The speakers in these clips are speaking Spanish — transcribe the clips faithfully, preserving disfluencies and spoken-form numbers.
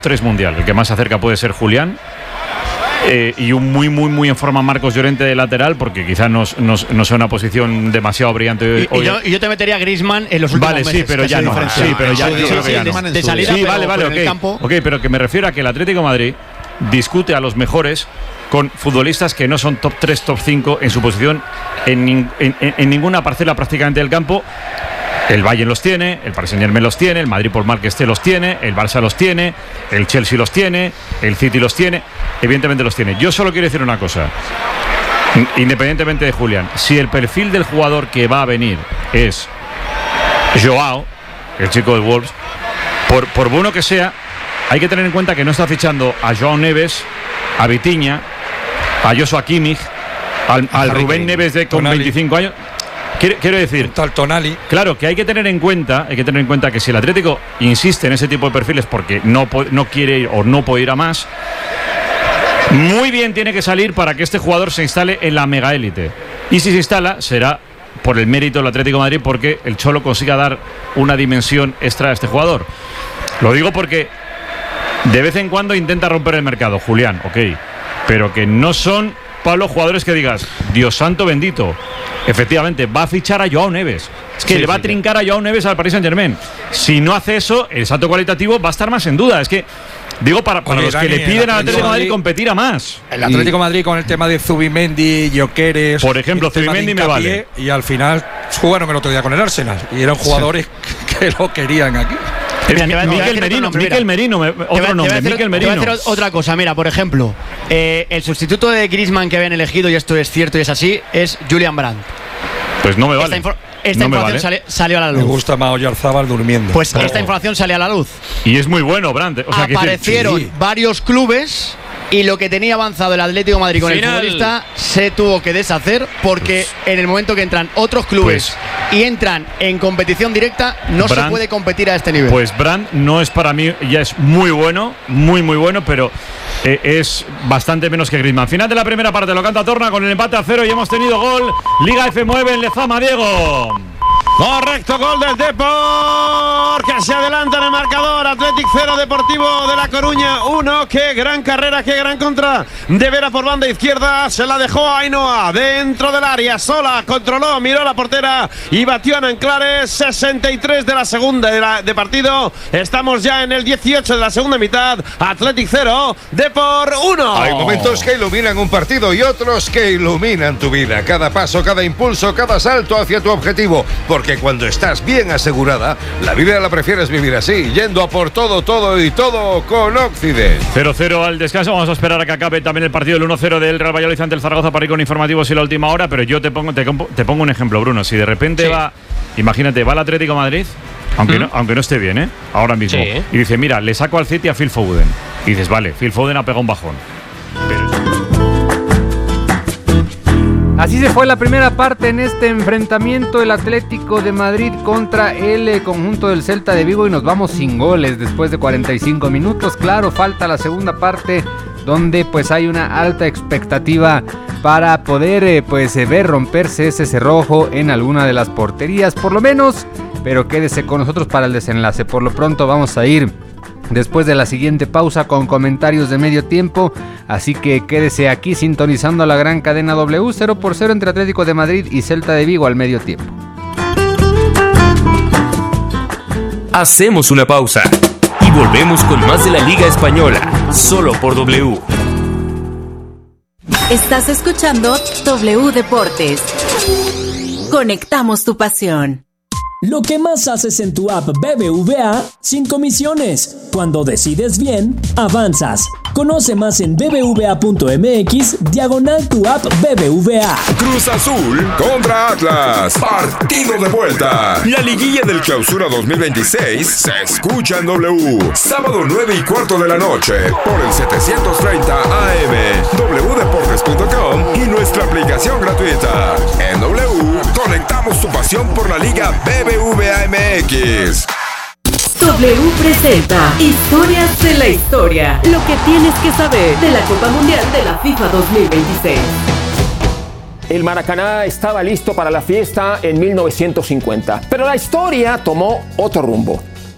tres mundial. El que más se acerca puede ser Julián. Eh, y un muy, muy, muy en forma Marcos Llorente de lateral, porque quizás no, no, no sea una posición demasiado brillante. Y, y, yo, y yo te metería a Griezmann en los últimos vale, meses. Sí, pero ya no. Sí, pero ya, sí, yo sí, creo que sí, ya de, no. de salida, sí, pero, vale, vale, pero ok. en el campo. Ok, pero que me refiero a que el Atlético de Madrid discute a los mejores con futbolistas que no son top tres, top cinco en su posición en, en, en, en ninguna parcela prácticamente del campo. El Bayern los tiene, el Paris Saint-Germain los tiene, el Madrid por mal que esté los tiene, el Barça los tiene, el Chelsea los tiene, el City los tiene, evidentemente los tiene. Yo solo quiero decir una cosa, independientemente de Julián, si el perfil del jugador que va a venir es Joao, el chico del Wolves, por, por bueno que sea, hay que tener en cuenta que no está fichando a Joao Neves, a Vitinha, a Joshua Kimmich, al, al Rubén Neves de con veinticinco años. Quiero, quiero decir, tal Tonali. Claro, que hay que tener en cuenta, hay que tener en cuenta que si el Atlético insiste en ese tipo de perfiles porque no, no quiere ir o no puede ir a más, muy bien tiene que salir para que este jugador se instale en la mega élite. Y si se instala, será por el mérito del Atlético de Madrid, porque el Cholo consiga dar una dimensión extra a este jugador. Lo digo porque de vez en cuando intenta romper el mercado, Julián, ok, pero que no son, Pablo, jugadores que digas, Dios santo bendito. Efectivamente, va a fichar a Joao Neves. Es que sí, le va sí, a trincar sí. a Joao Neves al Paris Saint-Germain. Si no hace eso, el salto cualitativo va a estar más en duda. Es que, digo, para, para Oye, los Dani, que le piden al Atlético de Madrid competir a más. El Atlético de Madrid con el tema de Zubimendi, Gyökeres. Por ejemplo, Zubimendi me vale. Y al final jugaron el otro día con el Arsenal. Y eran jugadores sí. que lo querían aquí. Mira, no, Miquel Merino, nombre, Miquel Merino, otro nombre, Miquel Merino. Te voy a hacer otra cosa, mira, por ejemplo, eh, el sustituto de Griezmann que habían elegido, y esto es cierto y es así, es Julian Brandt. Pues no me vale. Esta, infor esta no información vale. sale, salió a la luz. Me gusta más Oyarzábal durmiendo. Pues oh. esta información sale a la luz. Y es muy bueno, Brandt. O sea, aparecieron que sí. varios clubes. Y lo que tenía avanzado el Atlético de Madrid con Final. el futbolista se tuvo que deshacer porque pues, en el momento que entran otros clubes pues, y entran en competición directa, no Brandt, se puede competir a este nivel. Pues Brandt no es para mí, ya es muy bueno, muy muy bueno, pero eh, es bastante menos que Griezmann. Final de la primera parte, lo canta Torna con el empate a cero y hemos tenido gol. Liga F nueve en Lezama, Diego. Correcto, gol del Depor, que se adelanta en el marcador. Athletic cero, Deportivo de La Coruña uno. Qué gran carrera, qué gran contra de Vera por banda izquierda. Se la dejó a Ainhoa dentro del área, sola, controló, miró a la portera y batió a Nanclares. sesenta y tres de la segunda de, la, de partido. Estamos ya en el dieciocho de la segunda mitad. Athletic cero, Depor uno. Hay momentos que iluminan un partido y otros que iluminan tu vida. Cada paso, cada impulso, cada salto hacia tu objetivo. Porque cuando estás bien asegurada, la vida la prefieres vivir así, yendo a por todo, todo y todo con Occident. cero cero al descanso. Vamos a esperar a que acabe también el partido del uno cero del Real Valladolid ante el Zaragoza para ir con informativos y la última hora. Pero yo te pongo, te, te pongo un ejemplo, Bruno. Si de repente sí. va, imagínate, va el Atlético de Madrid, aunque, ¿Mm? no, aunque no esté bien, ¿eh? Ahora mismo. Sí. Y dice, mira, le saco al City a Phil Foden. Y dices, vale, Phil Foden ha pegado un bajón. Pero... Así se fue la primera parte en este enfrentamiento, el Atlético de Madrid contra el conjunto del Celta de Vigo, y nos vamos sin goles después de cuarenta y cinco minutos. Claro, falta la segunda parte donde pues hay una alta expectativa para poder eh, pues eh, ver romperse ese cerrojo en alguna de las porterías por lo menos, pero quédese con nosotros para el desenlace. Por lo pronto vamos a ir después de la siguiente pausa con comentarios de medio tiempo, así que quédese aquí sintonizando la gran cadena W. Cero por cero entre Atlético de Madrid y Celta de Vigo al medio tiempo. Hacemos una pausa y volvemos con más de la Liga Española, solo por W. Estás escuchando W Deportes. Conectamos tu pasión. Lo que más haces en tu app B B V A sin comisiones. Cuando decides bien, avanzas. Conoce más en bbva.mx diagonal tu app B B V A. Cruz Azul contra Atlas. Partido de vuelta. La liguilla del Clausura dos mil veintiséis se escucha en W. Sábado nueve y cuarto de la noche por el setecientos treinta A M, w deportes punto com y nuestra aplicación gratuita. En W conectamos tu pasión por la Liga B B V A M X. W presenta Historias de la Historia. Lo que tienes que saber de la Copa Mundial de la FIFA dos mil veintiséis. El Maracaná estaba listo para la fiesta en mil novecientos cincuenta, pero la historia tomó otro rumbo.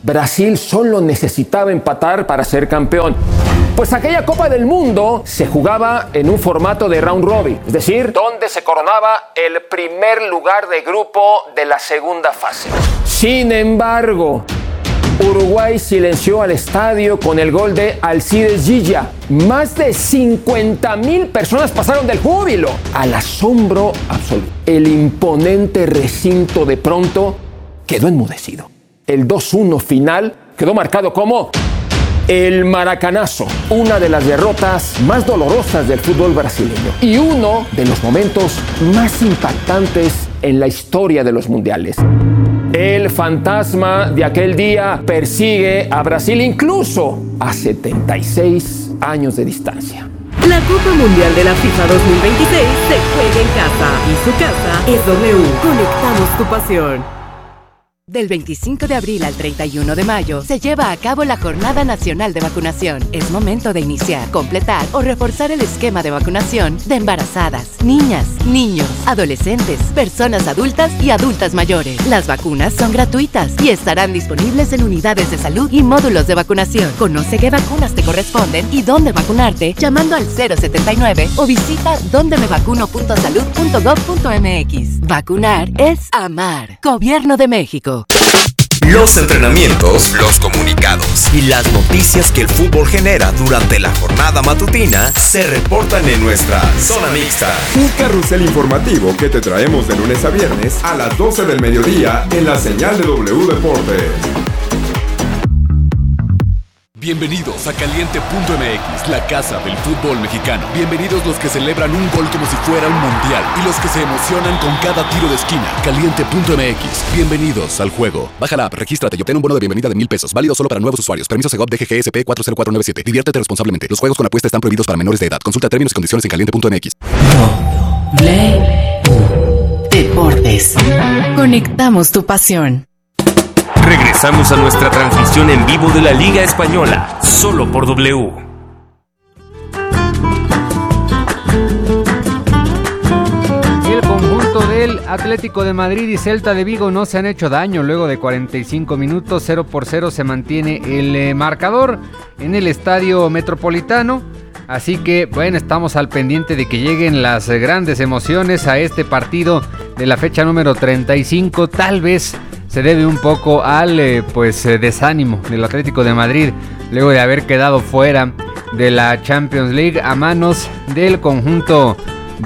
Brasil solo necesitaba empatar para ser campeón. Pues aquella Copa del Mundo se jugaba en un formato de round robin, es decir, donde se coronaba el primer lugar de grupo de la segunda fase. Sin embargo, Uruguay silenció al estadio con el gol de Alcides Gilla. Más de cincuenta mil personas pasaron del júbilo al asombro absoluto. El imponente recinto de pronto quedó enmudecido. El dos uno final quedó marcado como el Maracanazo, una de las derrotas más dolorosas del fútbol brasileño y uno de los momentos más impactantes en la historia de los mundiales. El fantasma de aquel día persigue a Brasil incluso a setenta y seis años de distancia. La Copa Mundial de la FIFA dos mil veintiséis se juega en casa y su casa es W. Conectamos tu pasión. Del veinticinco de abril al treinta y uno de mayo se lleva a cabo la Jornada Nacional de Vacunación. Es momento de iniciar, completar o reforzar el esquema de vacunación de embarazadas, niñas, niños, adolescentes, personas adultas y adultas mayores. Las vacunas son gratuitas y estarán disponibles en unidades de salud y módulos de vacunación. Conoce qué vacunas te corresponden y dónde vacunarte llamando al cero setenta y nueve o visita donde me vacuno punto salud punto gov punto mx. Vacunar es amar. Gobierno de México. Los entrenamientos, los comunicados y las noticias que el fútbol genera durante la jornada matutina se reportan en nuestra Zona Mixta. Un carrusel informativo que te traemos de lunes a viernes a las doce del mediodía en la señal de W Deportes. Bienvenidos a Caliente punto m x, la casa del fútbol mexicano. Bienvenidos los que celebran un gol como si fuera un mundial y los que se emocionan con cada tiro de esquina. Caliente punto m x. Bienvenidos al juego. Baja la app, regístrate y obtén un bono de bienvenida de mil pesos. Válido solo para nuevos usuarios. Permiso Segov D G G S P cuatro cero cuatro nueve siete. Diviértete responsablemente. Los juegos con apuesta están prohibidos para menores de edad. Consulta términos y condiciones en caliente punto m x. Deportes. Conectamos tu pasión. Regresamos a nuestra transmisión en vivo de la Liga Española, solo por W. El conjunto del Atlético de Madrid y Celta de Vigo no se han hecho daño. Luego de cuarenta y cinco minutos, cero por cero se mantiene el eh, marcador en el Estadio Metropolitano. Así que, bueno, estamos al pendiente de que lleguen las eh, grandes emociones a este partido de la fecha número treinta y cinco. Tal vez se debe un poco al eh, pues eh, desánimo del Atlético de Madrid luego de haber quedado fuera de la Champions League a manos del conjunto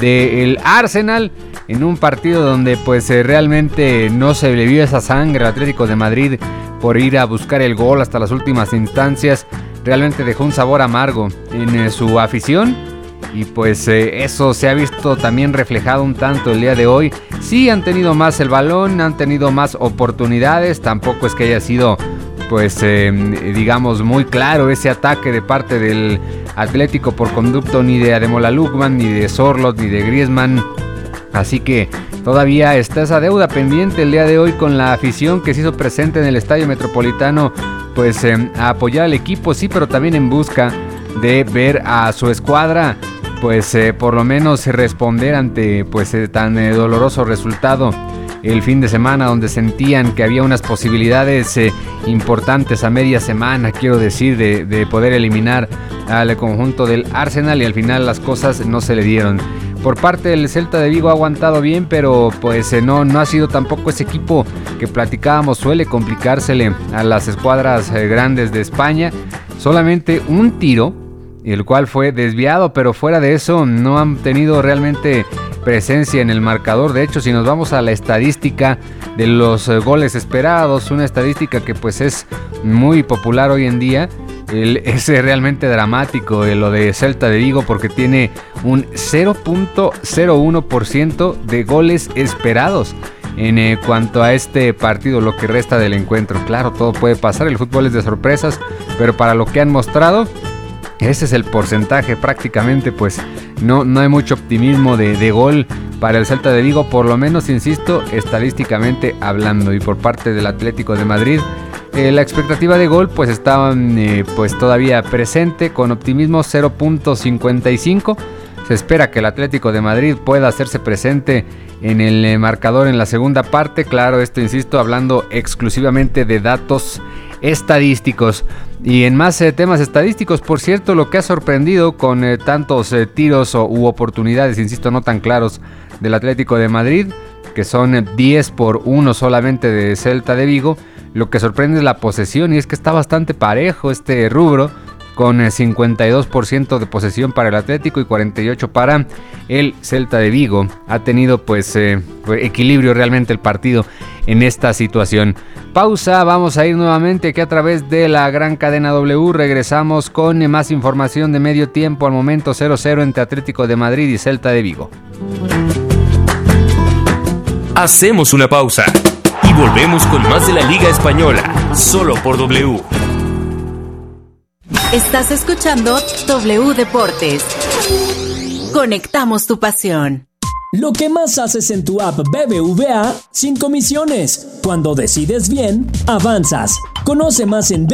del Arsenal en un partido donde pues eh, realmente no se le vio esa sangre al Atlético de Madrid por ir a buscar el gol hasta las últimas instancias. Realmente dejó un sabor amargo en eh, su afición. Y pues eh, eso se ha visto también reflejado un tanto el día de hoy. Sí han tenido más el balón, han tenido más oportunidades. Tampoco es que haya sido, pues, eh, digamos, muy claro ese ataque de parte del Atlético por conducto ni de Ademola Lookman, ni de Sorloth, ni de Griezmann. Así que todavía está esa deuda pendiente el día de hoy con la afición que se hizo presente en el Estadio Metropolitano, pues eh, a apoyar al equipo, sí, pero también en busca de ver a su escuadra pues eh, por lo menos responder ante pues eh, tan eh, doloroso resultado el fin de semana, donde sentían que había unas posibilidades eh, importantes a media semana, quiero decir, de, de poder eliminar al conjunto del Arsenal, y al final las cosas no se le dieron. Por parte del Celta de Vigo ha aguantado bien, pero pues eh, no, no ha sido tampoco ese equipo que platicábamos, suele complicársele a las escuadras eh, grandes de España. Solamente un tiro, el cual fue desviado, pero fuera de eso no han tenido realmente presencia en el marcador. De hecho, si nos vamos a la estadística de los goles esperados, una estadística que pues es muy popular hoy en día, el, es realmente dramático de lo de Celta de Vigo, porque tiene un cero punto cero uno por ciento de goles esperados en eh, cuanto a este partido, lo que resta del encuentro. Claro, todo puede pasar, el fútbol es de sorpresas, pero para lo que han mostrado, ese es el porcentaje prácticamente. Pues no, no hay mucho optimismo de, de gol para el Celta de Vigo, por lo menos, insisto, estadísticamente hablando. Y por parte del Atlético de Madrid, eh, la expectativa de gol pues estaba eh, pues todavía presente, con optimismo cero punto cincuenta y cinco. Se espera que el Atlético de Madrid pueda hacerse presente en el eh, marcador en la segunda parte. Claro, esto, insisto, hablando exclusivamente de datos estadísticos. Y en más eh, temas estadísticos, por cierto, lo que ha sorprendido con eh, tantos eh, tiros o, u oportunidades, insisto, no tan claros del Atlético de Madrid, que son eh, diez por uno solamente de Celta de Vigo, lo que sorprende es la posesión, y es que está bastante parejo este rubro, con eh, cincuenta y dos por ciento de posesión para el Atlético y cuarenta y ocho por ciento para el Celta de Vigo. Ha tenido pues eh, equilibrio realmente el partido en esta situación. Pausa, vamos a ir nuevamente aquí a través de la gran cadena W. Regresamos con eh, más información de medio tiempo. Al momento cero cero entre Atlético de Madrid y Celta de Vigo. Hacemos una pausa y volvemos con más de la Liga Española, solo por W. Estás escuchando W Deportes. Conectamos tu pasión. Lo que más haces en tu app B B V A sin comisiones. Cuando decides bien, avanzas. Conoce más en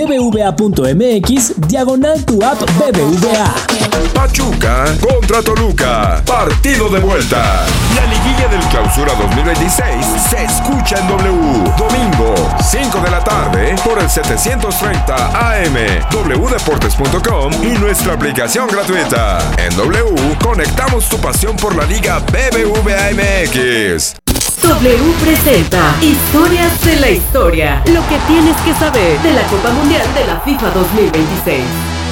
bbva.mx diagonal tu app B B V A. Pachuca contra Toluca. Partido de vuelta. La liguilla del Clausura dos mil veintiséis se escucha en W. Domingo, cinco de la tarde, por el setecientos treinta A M, w deportes punto com y nuestra aplicación gratuita. En W, conectamos tu pasión por la Liga B B V A M X. W presenta Historias de la Historia. Lo que tienes que saber de la Copa Mundial de la FIFA dos mil veintiséis.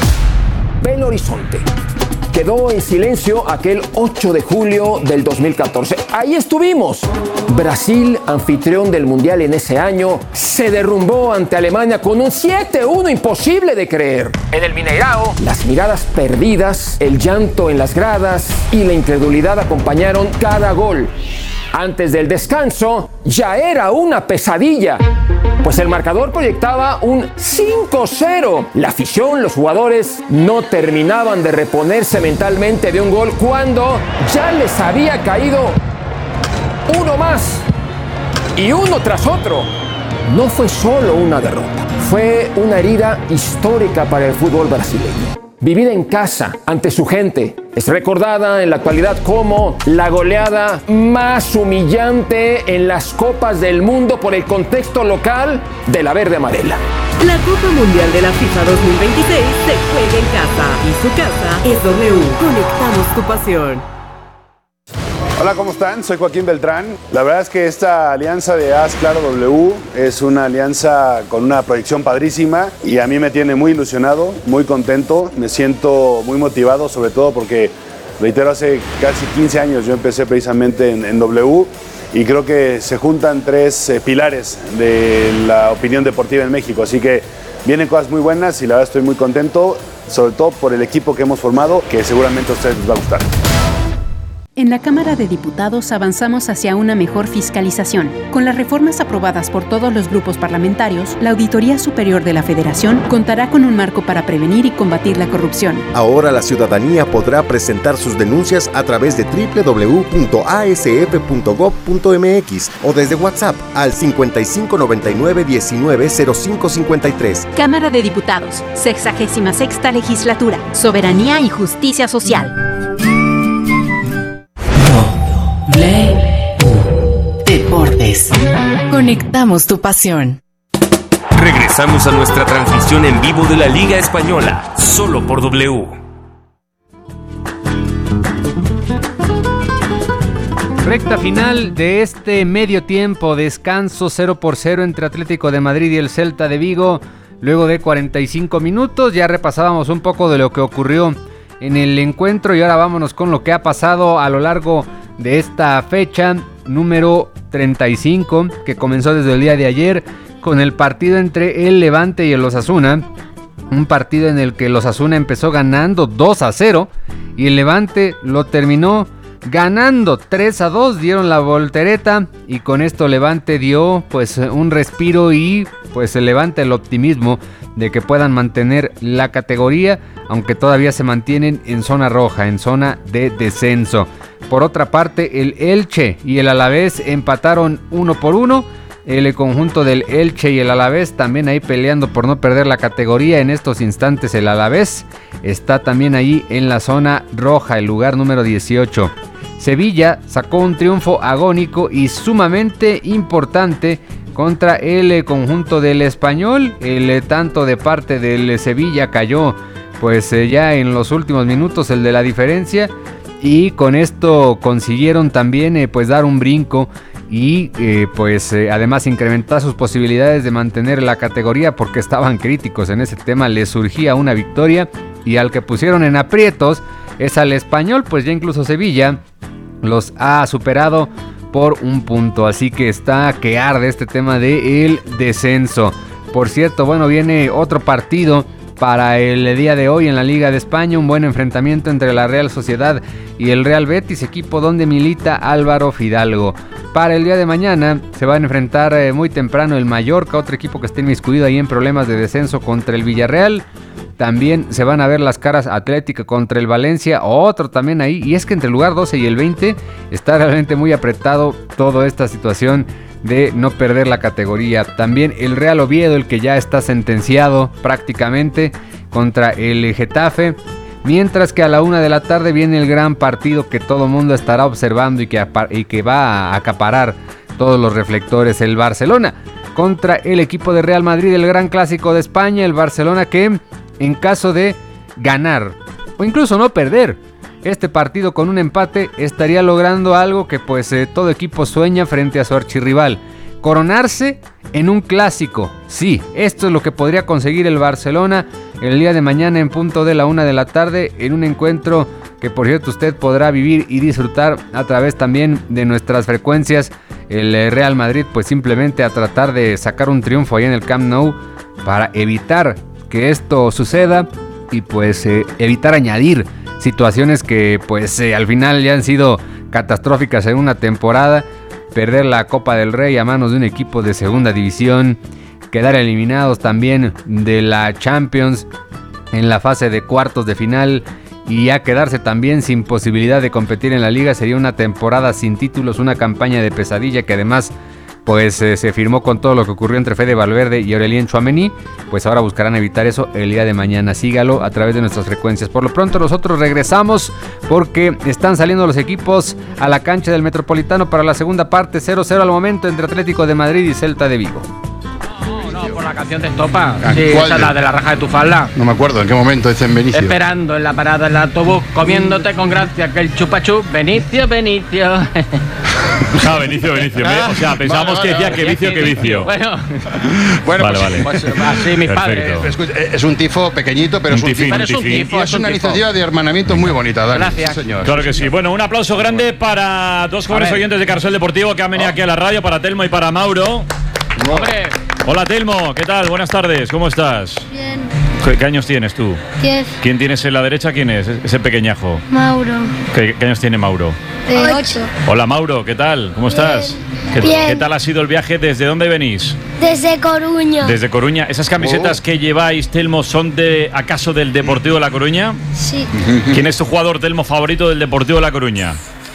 Belo Horizonte. Quedó en silencio aquel ocho de julio del dos mil catorce. Ahí estuvimos. Brasil, anfitrión del Mundial en ese año, se derrumbó ante Alemania con un siete uno imposible de creer. En el Mineirao, las miradas perdidas, el llanto en las gradas y la incredulidad acompañaron cada gol. Antes del descanso, ya era una pesadilla, pues el marcador proyectaba un cinco cero. La afición, los jugadores, no terminaban de reponerse mentalmente de un gol cuando ya les había caído uno más y uno tras otro. No fue solo una derrota, fue una herida histórica para el fútbol brasileño. Vivida en casa, ante su gente, es recordada en la actualidad como la goleada más humillante en las Copas del Mundo por el contexto local de la verde amarela. La Copa Mundial de la FIFA dos mil veintiséis se juega en casa y su casa es W. Conectamos tu pasión. Hola, ¿cómo están? Soy Joaquín Beltrán. La verdad es que esta alianza de Haz Claro W es una alianza con una proyección padrísima y a mí me tiene muy ilusionado, muy contento, me siento muy motivado, sobre todo porque, reitero, hace casi quince años yo empecé precisamente en, en W y creo que se juntan tres eh, pilares de la opinión deportiva en México, así que vienen cosas muy buenas y la verdad estoy muy contento, sobre todo por el equipo que hemos formado, que seguramente a ustedes les va a gustar. En la Cámara de Diputados avanzamos hacia una mejor fiscalización. Con las reformas aprobadas por todos los grupos parlamentarios, la Auditoría Superior de la Federación contará con un marco para prevenir y combatir la corrupción. Ahora la ciudadanía podrá presentar sus denuncias a través de doble u doble u doble u punto a s f punto gob punto m x o desde WhatsApp al cincuenta y cinco noventa y nueve diecinueve cero cinco cincuenta y tres. Cámara de Diputados, sexagésima sexta Legislatura, Soberanía y Justicia Social. Deportes. Conectamos tu pasión. Regresamos a nuestra transmisión en vivo de la Liga Española, solo por W. Recta final de este medio tiempo, descanso cero por cero entre Atlético de Madrid y el Celta de Vigo. Luego de cuarenta y cinco minutos ya repasábamos un poco de lo que ocurrió en el encuentro y ahora vámonos con lo que ha pasado a lo largo de esta fecha número treinta y cinco, que comenzó desde el día de ayer con el partido entre el Levante y el Osasuna. Un partido en el que el Osasuna empezó ganando dos a cero y el Levante lo terminó ganando tres a dos. Dieron la voltereta y con esto Levante dio pues un respiro y pues se levanta el optimismo de que puedan mantener la categoría, aunque todavía se mantienen en zona roja, en zona de descenso. Por otra parte, el Elche y el Alavés empataron uno por uno. El conjunto del Elche y el Alavés también ahí peleando por no perder la categoría. En estos instantes el Alavés está también ahí en la zona roja, el lugar número dieciocho. Sevilla sacó un triunfo agónico y sumamente importante contra el eh, conjunto del Español. El eh, tanto de parte del eh, Sevilla cayó pues eh, ya en los últimos minutos, el de la diferencia, y con esto consiguieron también eh, pues dar un brinco y eh, pues eh, además incrementar sus posibilidades de mantener la categoría, porque estaban críticos en ese tema. Les surgía una victoria y al que pusieron en aprietos es al Español, pues ya incluso Sevilla los ha superado por un punto, así que está que arde este tema del descenso. Por cierto, bueno, viene otro partido para el día de hoy en la Liga de España, un buen enfrentamiento entre la Real Sociedad y el Real Betis, equipo donde milita Álvaro Fidalgo. Para el día de mañana se va a enfrentar eh, muy temprano el Mallorca, otro equipo que está inmiscuido ahí en problemas de descenso, contra el Villarreal. También se van a ver las caras Atlético contra el Valencia, otro también ahí, y es que entre el lugar doce y el veinte está realmente muy apretado toda esta situación de no perder la categoría. También el Real Oviedo, el que ya está sentenciado prácticamente, contra el Getafe, mientras que a la una de la tarde viene el gran partido que todo el mundo estará observando y que, y que va a acaparar todos los reflectores, el Barcelona contra el equipo de Real Madrid, el gran clásico de España. El Barcelona que, en caso de ganar o incluso no perder este partido con un empate, estaría logrando algo que pues eh, todo equipo sueña frente a su archirrival: coronarse en un clásico. Sí, esto es lo que podría conseguir el Barcelona el día de mañana en punto de la una de la tarde, en un encuentro que por cierto usted podrá vivir y disfrutar a través también de nuestras frecuencias. El Real Madrid pues simplemente a tratar de sacar un triunfo ahí en el Camp Nou para evitar que esto suceda y pues eh, evitar añadir situaciones que pues eh, al final ya han sido catastróficas en una temporada: perder la Copa del Rey a manos de un equipo de segunda división, quedar eliminados también de la Champions en la fase de cuartos de final y ya quedarse también sin posibilidad de competir en la liga. Sería una temporada sin títulos, una campaña de pesadilla que además pues eh, se firmó con todo lo que ocurrió entre Fede Valverde y Aurelien Tchouaméni. Pues ahora buscarán evitar eso el día de mañana. Sígalo a través de nuestras frecuencias. Por lo pronto nosotros regresamos porque están saliendo los equipos a la cancha del Metropolitano para la segunda parte. cero cero al momento entre Atlético de Madrid y Celta de Vigo. No, por la canción de Estopa. Sí, esa es la de la raja de tu falda. No me acuerdo en qué momento es en Benicio. Esperando en la parada del autobús, comiéndote con gracia que el chupachup. Benicio, Benicio. Ah, Benicio, Benicio. O sea, pensábamos vale, vale, que decía vale, que vicio, que vicio. Bueno, bueno vale, pues, vale. Pues, así mis padres. Es un tifo pequeñito, pero un es un tifín, tifo. un tifín. Es, un tifo, y es una iniciativa de hermanamiento muy bonita, Dani. Gracias. Señor. Claro que sí. Bueno, un aplauso grande para dos jóvenes oyentes de Carrusel Deportivo que han venido aquí a la radio, para Telmo y para Mauro. ¡Hombre! Hola Telmo, ¿qué tal? Buenas tardes, ¿cómo estás? Bien. ¿Qué, qué años tienes tú? Diez. ¿Quién tienes en la derecha? ¿Quién es? Ese pequeñajo. Mauro. ¿Qué, qué años tiene Mauro? De ocho. Hola Mauro, ¿qué tal? ¿Cómo estás? ¿Qué, Bien. ¿Qué tal ha sido el viaje? ¿Desde dónde venís? Desde Coruña. Desde Coruña. ¿Esas camisetas oh. que lleváis, Telmo, son de acaso del Deportivo de La Coruña? Sí. ¿Quién es tu jugador, Telmo, favorito del Deportivo de La Coruña?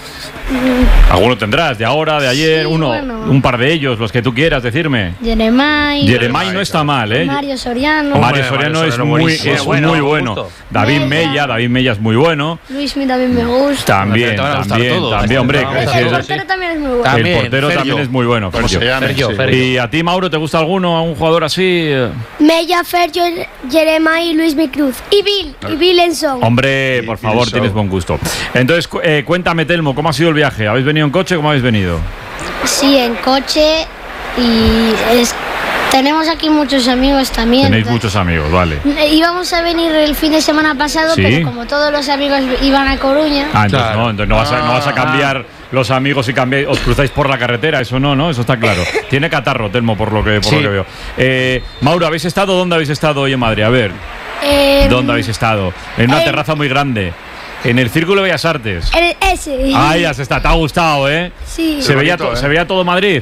Mm. Alguno tendrás, de ahora, de ayer, sí, uno, bueno. un par de ellos, los que tú quieras decirme. Jeremai. Jeremai no está mal, ¿eh? Mario Soriano. Mario Soriano, Mario Soriano es muy, es bueno, muy bueno. Justo. David Mella. Mella, David Mella es muy bueno. Luismi también me gusta. También, también, todos, también, hombre. El, el portero también es muy bueno. También, el portero Fergio. también es muy bueno. Fergio. Fergio, Fergio. ¿Y a ti, Mauro, te gusta alguno, un jugador así? Mella, Fergio, Jeremai y Luismi Cruz. Y Bill, y Bill Enson. Hombre, por favor, tienes buen gusto. Entonces, eh, cuéntame, Telmo, ¿cómo ha sido el viaje? ¿Habéis venido en coche? ¿Cómo habéis venido? Sí, en coche y es, tenemos aquí muchos amigos también. Tenéis muchos amigos, vale. Íbamos a venir el fin de semana pasado, ¿sí? Pero como todos los amigos iban a Coruña. Ah, entonces claro. no, entonces no vas a, no vas a cambiar ah. los amigos y cambiáis, os cruzáis por la carretera, eso no, ¿no? Eso está claro. Tiene catarro, Telmo, por lo que, por sí. lo que veo. Eh, Mauro, ¿habéis estado? ¿Dónde habéis estado hoy en Madrid? A ver. Eh, ¿Dónde habéis estado? En una eh, terraza muy grande. En el Círculo de Bellas Artes. El, ese. Ay, ya se está, te ha gustado, ¿eh? Sí. ¿Se, veía, bonito, ¿eh? ¿Se veía todo Madrid?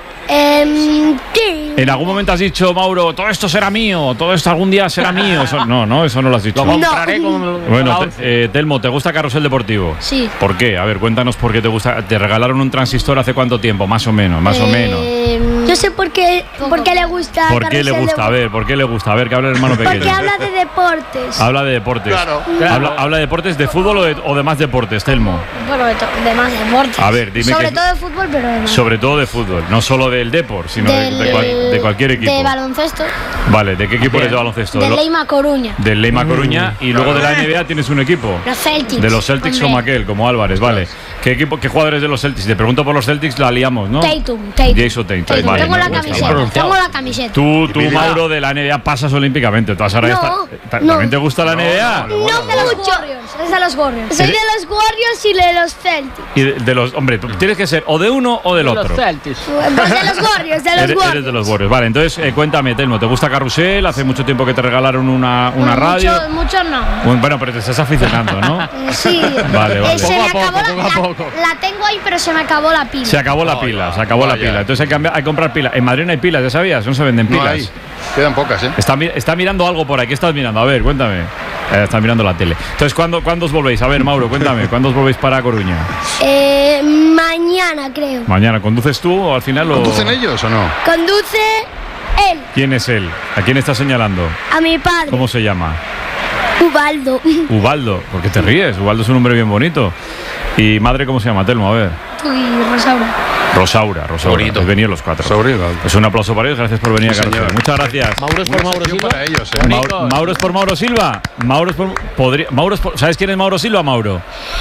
Um, sí. ¿En algún momento has dicho, Mauro, todo esto será mío, todo esto algún día será mío? Eso, no, no, eso no lo has dicho. Lo compraré no. con Bueno, te, eh, Telmo, ¿te gusta Carrusel Deportivo? Sí. ¿Por qué? A ver, cuéntanos por qué te gusta. ¿Te regalaron un transistor hace cuánto tiempo? Más o menos, más eh, o menos. Yo sé por qué, por qué le gusta. ¿Por qué le gusta? A ver, ¿por qué le gusta? A ver, que hable el hermano pequeño. Porque habla de deportes. Habla de deportes. Claro. claro. Habla, habla de deportes de fútbol o de, o de más deportes, Telmo. Bueno, de, de más deportes. A ver, dime Sobre que, todo de fútbol, pero de más. Sobre todo de fútbol, no solo del Depor, sino Del- de, de cual- de cualquier equipo. De baloncesto. Vale, ¿de qué equipo eres de baloncesto? Del Lo- Leima Coruña. Del Leima Coruña y luego de la N B A tienes un equipo. Los Celtics. De los Celtics hombre. como aquel, como Álvarez, vale. ¿Qué equipo, qué jugadores de los Celtics? Si te pregunto por los Celtics, la liamos, ¿no? Tatum, Tatum. Jason Tatum. Tatum. Vale, tengo no, la pues, camiseta. vale. Tengo la camiseta. Tú, tú Mauro, de la N B A pasas olímpicamente. Tú has ahora No, esta- no. ¿También te gusta la N B A? No, de los Warriors. Es de los Warriors. Soy de los Warriors y de los Celtics. Y de, de los, hombre, tú tienes que ser o de uno o del otro. Celtics. Pues de los Warriors, de los Eres, Warriors. eres de los Warriors. Vale, entonces eh, cuéntame, Telmo, ¿te gusta Carrusel? Hace mucho tiempo que te regalaron una, una radio. Mucho, mucho no. Bueno, bueno, pero te estás aficionando, ¿no? Eh, Sí. Vale, vale. Eh, se me Poco a acabó poco, la, poco a la, la tengo ahí, pero se me acabó la pila. Se acabó la pila, se acabó la pila. Entonces hay que, cambiar- hay que comprar pilas. En Madrid no hay pilas, ¿ya sabías? No se venden No pilas. hay. Quedan pocas, ¿eh? Está, mi- está mirando algo por ahí. ¿Qué estás mirando? A ver, cuéntame. Eh, está mirando la tele. Entonces, ¿cuándo, ¿cuándo os volvéis? A ver, Mauro, cuéntame. ¿Cuándo os volvéis para Coruña? Eh, mañana, creo. Mañana. ¿Conduces tú o al final lo...? ¿Conducen ellos o no? Conduce él, ¿Quién es él? ¿A quién está señalando? a mi padre, ¿Cómo se llama? Ubaldo. Ubaldo. ¿Por qué te ríes? Ubaldo es un nombre bien bonito. ¿Y madre cómo se llama? Telmo, a ver. Y Rosaura. Rosaura, Rosaura. Habéis venido los cuatro. Es un aplauso para ellos. Gracias por venir a Carrusel. Muchas gracias. Mauro es por Mauro Silva. Para ellos, ¿eh? Mauro, Mauro es por Mauro Silva. Mauro es por, podría, Mauro es por- ¿sabes quién es Mauro Silva, Mauro?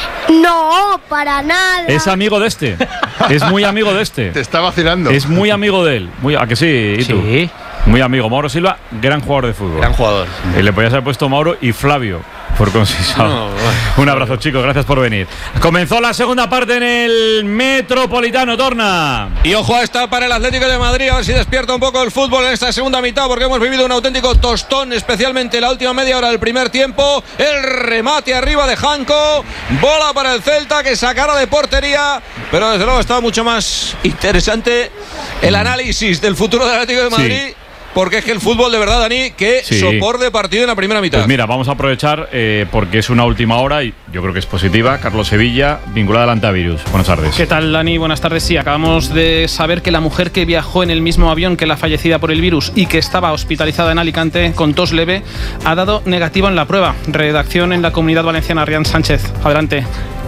No, para nada. Es amigo de este. Es muy amigo de este. Te está vacilando. Es muy amigo de él. Muy, ¿a que sí? ¿Y tú? Sí. Muy amigo. Mauro Silva, gran jugador de fútbol. Gran jugador. Y le podías haber puesto Mauro y Flavio por consisado. No, bueno. Un abrazo, chicos. Gracias por venir. Comenzó la segunda parte en el Metropolitano, Torna. Y ojo a esta para el Atlético de Madrid, a ver si despierta un poco el fútbol en esta segunda mitad, porque hemos vivido un auténtico tostón, especialmente la última media hora del primer tiempo. El remate arriba de Janko, bola para el Celta que sacara de portería, pero desde luego está mucho más interesante el análisis del futuro del Atlético de Madrid. Sí. Porque es que el fútbol de verdad, Dani, que Sí. sopor de partido en la primera mitad. Pues mira, vamos a aprovechar eh, porque es una última hora y yo creo que es positiva. Carlos Sevilla, vinculada al antivirus. Buenas tardes. ¿Qué tal, Dani? Buenas tardes. Sí, acabamos de saber que la mujer que viajó en el mismo avión que la fallecida por el virus y que estaba hospitalizada en Alicante con tos leve ha dado negativo en la prueba. Redacción en la Comunidad Valenciana, Rian Sánchez. Adelante.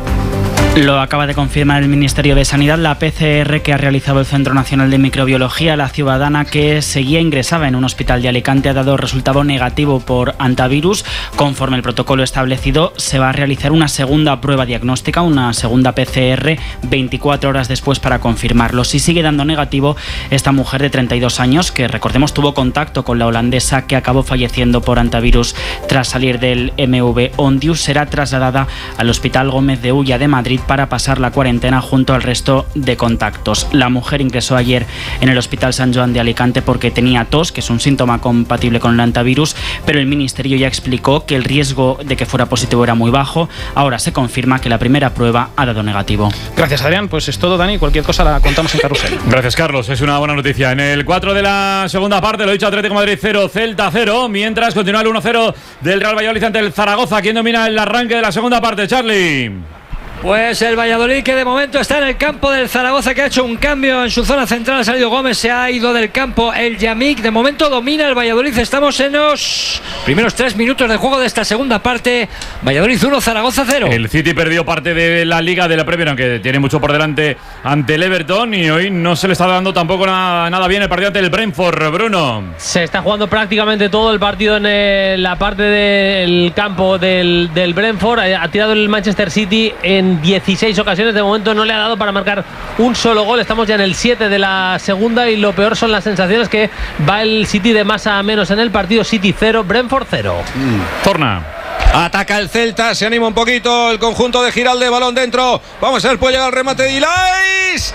Lo acaba de confirmar el Ministerio de Sanidad. La P C R que ha realizado el Centro Nacional de Microbiología, la ciudadana que seguía ingresada en un hospital de Alicante, ha dado resultado negativo por antivirus. Conforme el protocolo establecido, se va a realizar una segunda prueba diagnóstica, una segunda P C R, veinticuatro horas después para confirmarlo. Si sigue dando negativo, esta mujer de treinta y dos años, que recordemos tuvo contacto con la holandesa que acabó falleciendo por antivirus tras salir del M V Ondius, será trasladada al Hospital Gómez de Ulla de Madrid para pasar la cuarentena junto al resto de contactos. La mujer ingresó ayer en el Hospital San Joan de Alicante porque tenía tos, que es un síntoma compatible con el antivirus, pero el Ministerio ya explicó que el riesgo de que fuera positivo era muy bajo. Ahora se confirma que la primera prueba ha dado negativo. Gracias, Adrián. Pues es todo, Dani. Cualquier cosa la contamos en Carrusel. Gracias, Carlos. Es una buena noticia. En el cuatro de la segunda parte, lo he dicho, Atlético de Madrid cero, Celta cero. Mientras continúa el uno cero del Real Valladolid ante el Zaragoza. ¿Quién domina el arranque de la segunda parte, Charlie? Pues el Valladolid, que de momento está en el campo del Zaragoza, que ha hecho un cambio en su zona central. Ha salido Gómez, se ha ido del campo el Yamik. De momento domina el Valladolid. Estamos en los primeros tres minutos de juego de esta segunda parte. Valladolid uno, Zaragoza cero. El City perdió parte de la Liga de la Premier, aunque tiene mucho por delante ante el Everton, y hoy no se le está dando tampoco nada, nada bien el partido ante el Brentford. Bruno. Se está jugando prácticamente todo el partido en el- la parte del campo del, del Brentford. Ha, ha tirado el Manchester City en dieciséis ocasiones. De momento no le ha dado para marcar un solo gol. Estamos ya en el siete de la segunda y lo peor son las sensaciones que va el City de más a menos en el partido. City cero, Brentford cero. Torna. Ataca el Celta, se anima un poquito el conjunto de Giralde, balón dentro. Vamos a ver, puede llegar el remate de Ilais.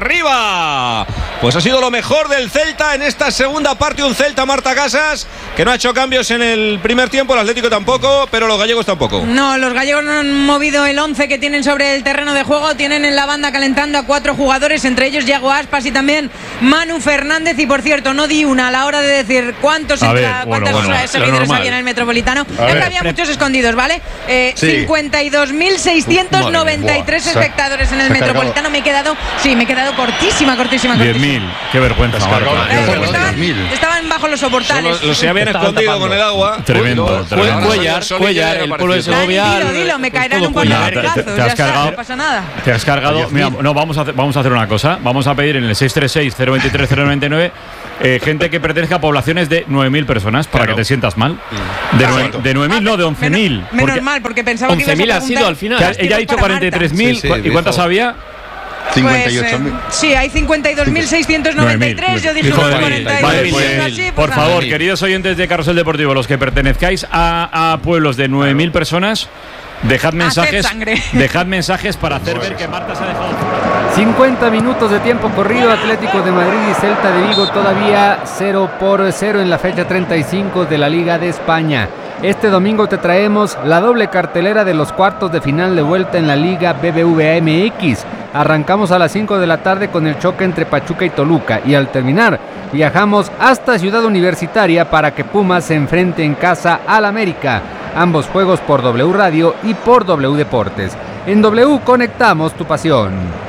¡Arriba! Pues ha sido lo mejor del Celta en esta segunda parte. Un Celta, Marta Casas, que no ha hecho cambios en el primer tiempo. El Atlético tampoco, pero los gallegos tampoco. No, los gallegos no han movido el once que tienen sobre el terreno de juego. Tienen en la banda calentando a cuatro jugadores, entre ellos Yago Aspas y también Manu Fernández. Y por cierto, no di una a la hora de decir cuántos A ver, entra- bueno, cuántos bueno, seguidores lo normal. había en el Metropolitano. A Es que ver. había muchos escondidos, ¿vale? Eh, Sí. cincuenta y dos mil seiscientos noventa y tres Buah, se ha- espectadores en el se ha cargado. Metropolitano. Me he quedado, sí, me he quedado cortísima, cortísima, diez cortísima. mil. Qué vergüenza, Marta. Qué vergüenza. Estaban bajo los soportales. Solo los he bien escondido con el agua. Tremendo. tremendo. Cuellar, Cuellar, el pueblo de Segovia. Dilo, dilo, me caerán un par de latigazos. Te Ya has está, cargado. no pasa nada. Te has cargado. Mira, no, vamos a, hacer, vamos a hacer una cosa. Vamos a pedir en el seis tres seis, cero dos tres, cero nueve nueve eh, gente que pertenezca a poblaciones de nueve mil personas para Claro. que te sientas mal. De, nueve- de nueve mil, no, de once mil. Menos mal, porque pensaba que ibas a once mil ha preguntar sido al final. Que ella ha dicho cuarenta y tres mil. Sí, sí, ¿Y cuántas dijo. había? cincuenta y ocho mil. Pues, eh, sí, hay cincuenta y dos mil seiscientos noventa y tres. Yo dije Dijo unos nueve mil. cuarenta y dos. Vale, pues, Siendo así, pues por nada. favor, queridos oyentes de Carrusel Deportivo, los que pertenezcáis a, a pueblos de nueve mil personas, dejad mensajes, sangre. dejad mensajes para hacer ver que Marta se ha dejado fuera. cincuenta minutos de tiempo corrido. Atlético de Madrid y Celta de Vigo todavía cero por cero en la fecha treinta y cinco de la Liga de España. Este domingo te traemos la doble cartelera de los cuartos de final de vuelta en la Liga B B V A M X. Arrancamos a las cinco de la tarde con el choque entre Pachuca y Toluca y al terminar viajamos hasta Ciudad Universitaria para que Pumas se enfrente en casa al América. Ambos juegos por W Radio y por W Deportes. En W conectamos tu pasión.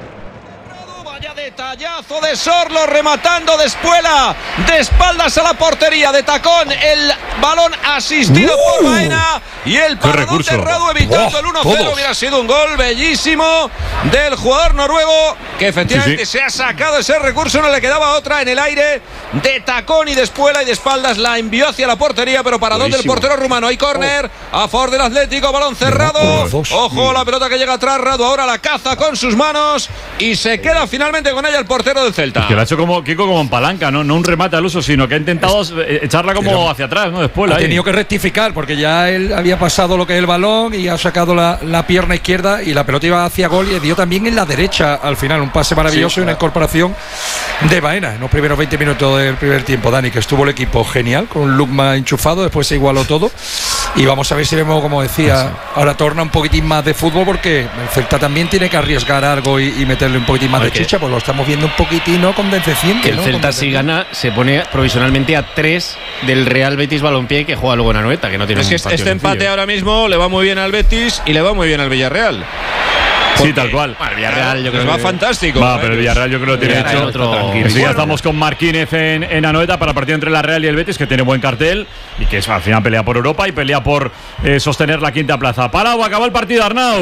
Detallazo de Sorlo rematando de espuela, de espaldas a la portería, de tacón, el balón asistido Uh, por Baena y el paradón de Radu evitando Oh, el uno cero. todos. Hubiera sido un gol bellísimo del jugador noruego que efectivamente Sí, sí. se ha sacado ese recurso, no le quedaba otra en el aire, de tacón y de espuela y de espaldas la envió hacia la portería, pero paradón del Buenísimo. portero rumano. Hay córner a favor del Atlético, balón cerrado. Ojo, la pelota que llega atrás, Radu ahora la caza con sus manos y se queda finalmente con ella el portero del Celta. Que lo ha hecho como Kiko como en palanca, ¿no? No un remate al uso, sino que ha intentado eh, echarla como Pero hacia atrás, ¿no? Después ha ahí. tenido que rectificar porque ya él había pasado lo que es el balón y ha sacado la, la pierna izquierda y la pelota iba hacia gol y dio también en la derecha al final. Un pase maravilloso Sí, y una incorporación de Baena en los primeros veinte minutos del primer tiempo. Dani, que estuvo el equipo genial con un look más enchufado, después se igualó todo y vamos a ver si vemos, como decía, ahora torna un poquitín más de fútbol porque el Celta también tiene que arriesgar algo y, y meterle un poquitín más de Porque chicha, pues lo estamos viendo un poquitín ¿no? condescendiente. Que el ¿no? Celta, si gana, se pone provisionalmente a tres del Real Betis Balompié, que juega luego en Anoeta, que no tiene Es que un este partido empate sencillo. ahora mismo le va muy bien al Betis y le va muy bien al Villarreal. Sí, tal cual. Bueno, el Villarreal yo Les creo va que- fantástico. Va, pero el Villarreal yo creo que lo tiene Villarreal hecho. otro- Así ya Bueno. estamos con Marquínez en, en Anoeta para el partido entre la Real y el Betis, que tiene buen cartel y que es, al final pelea por Europa y pelea por eh, sostener la quinta plaza. Para o acabó el partido, Arnau.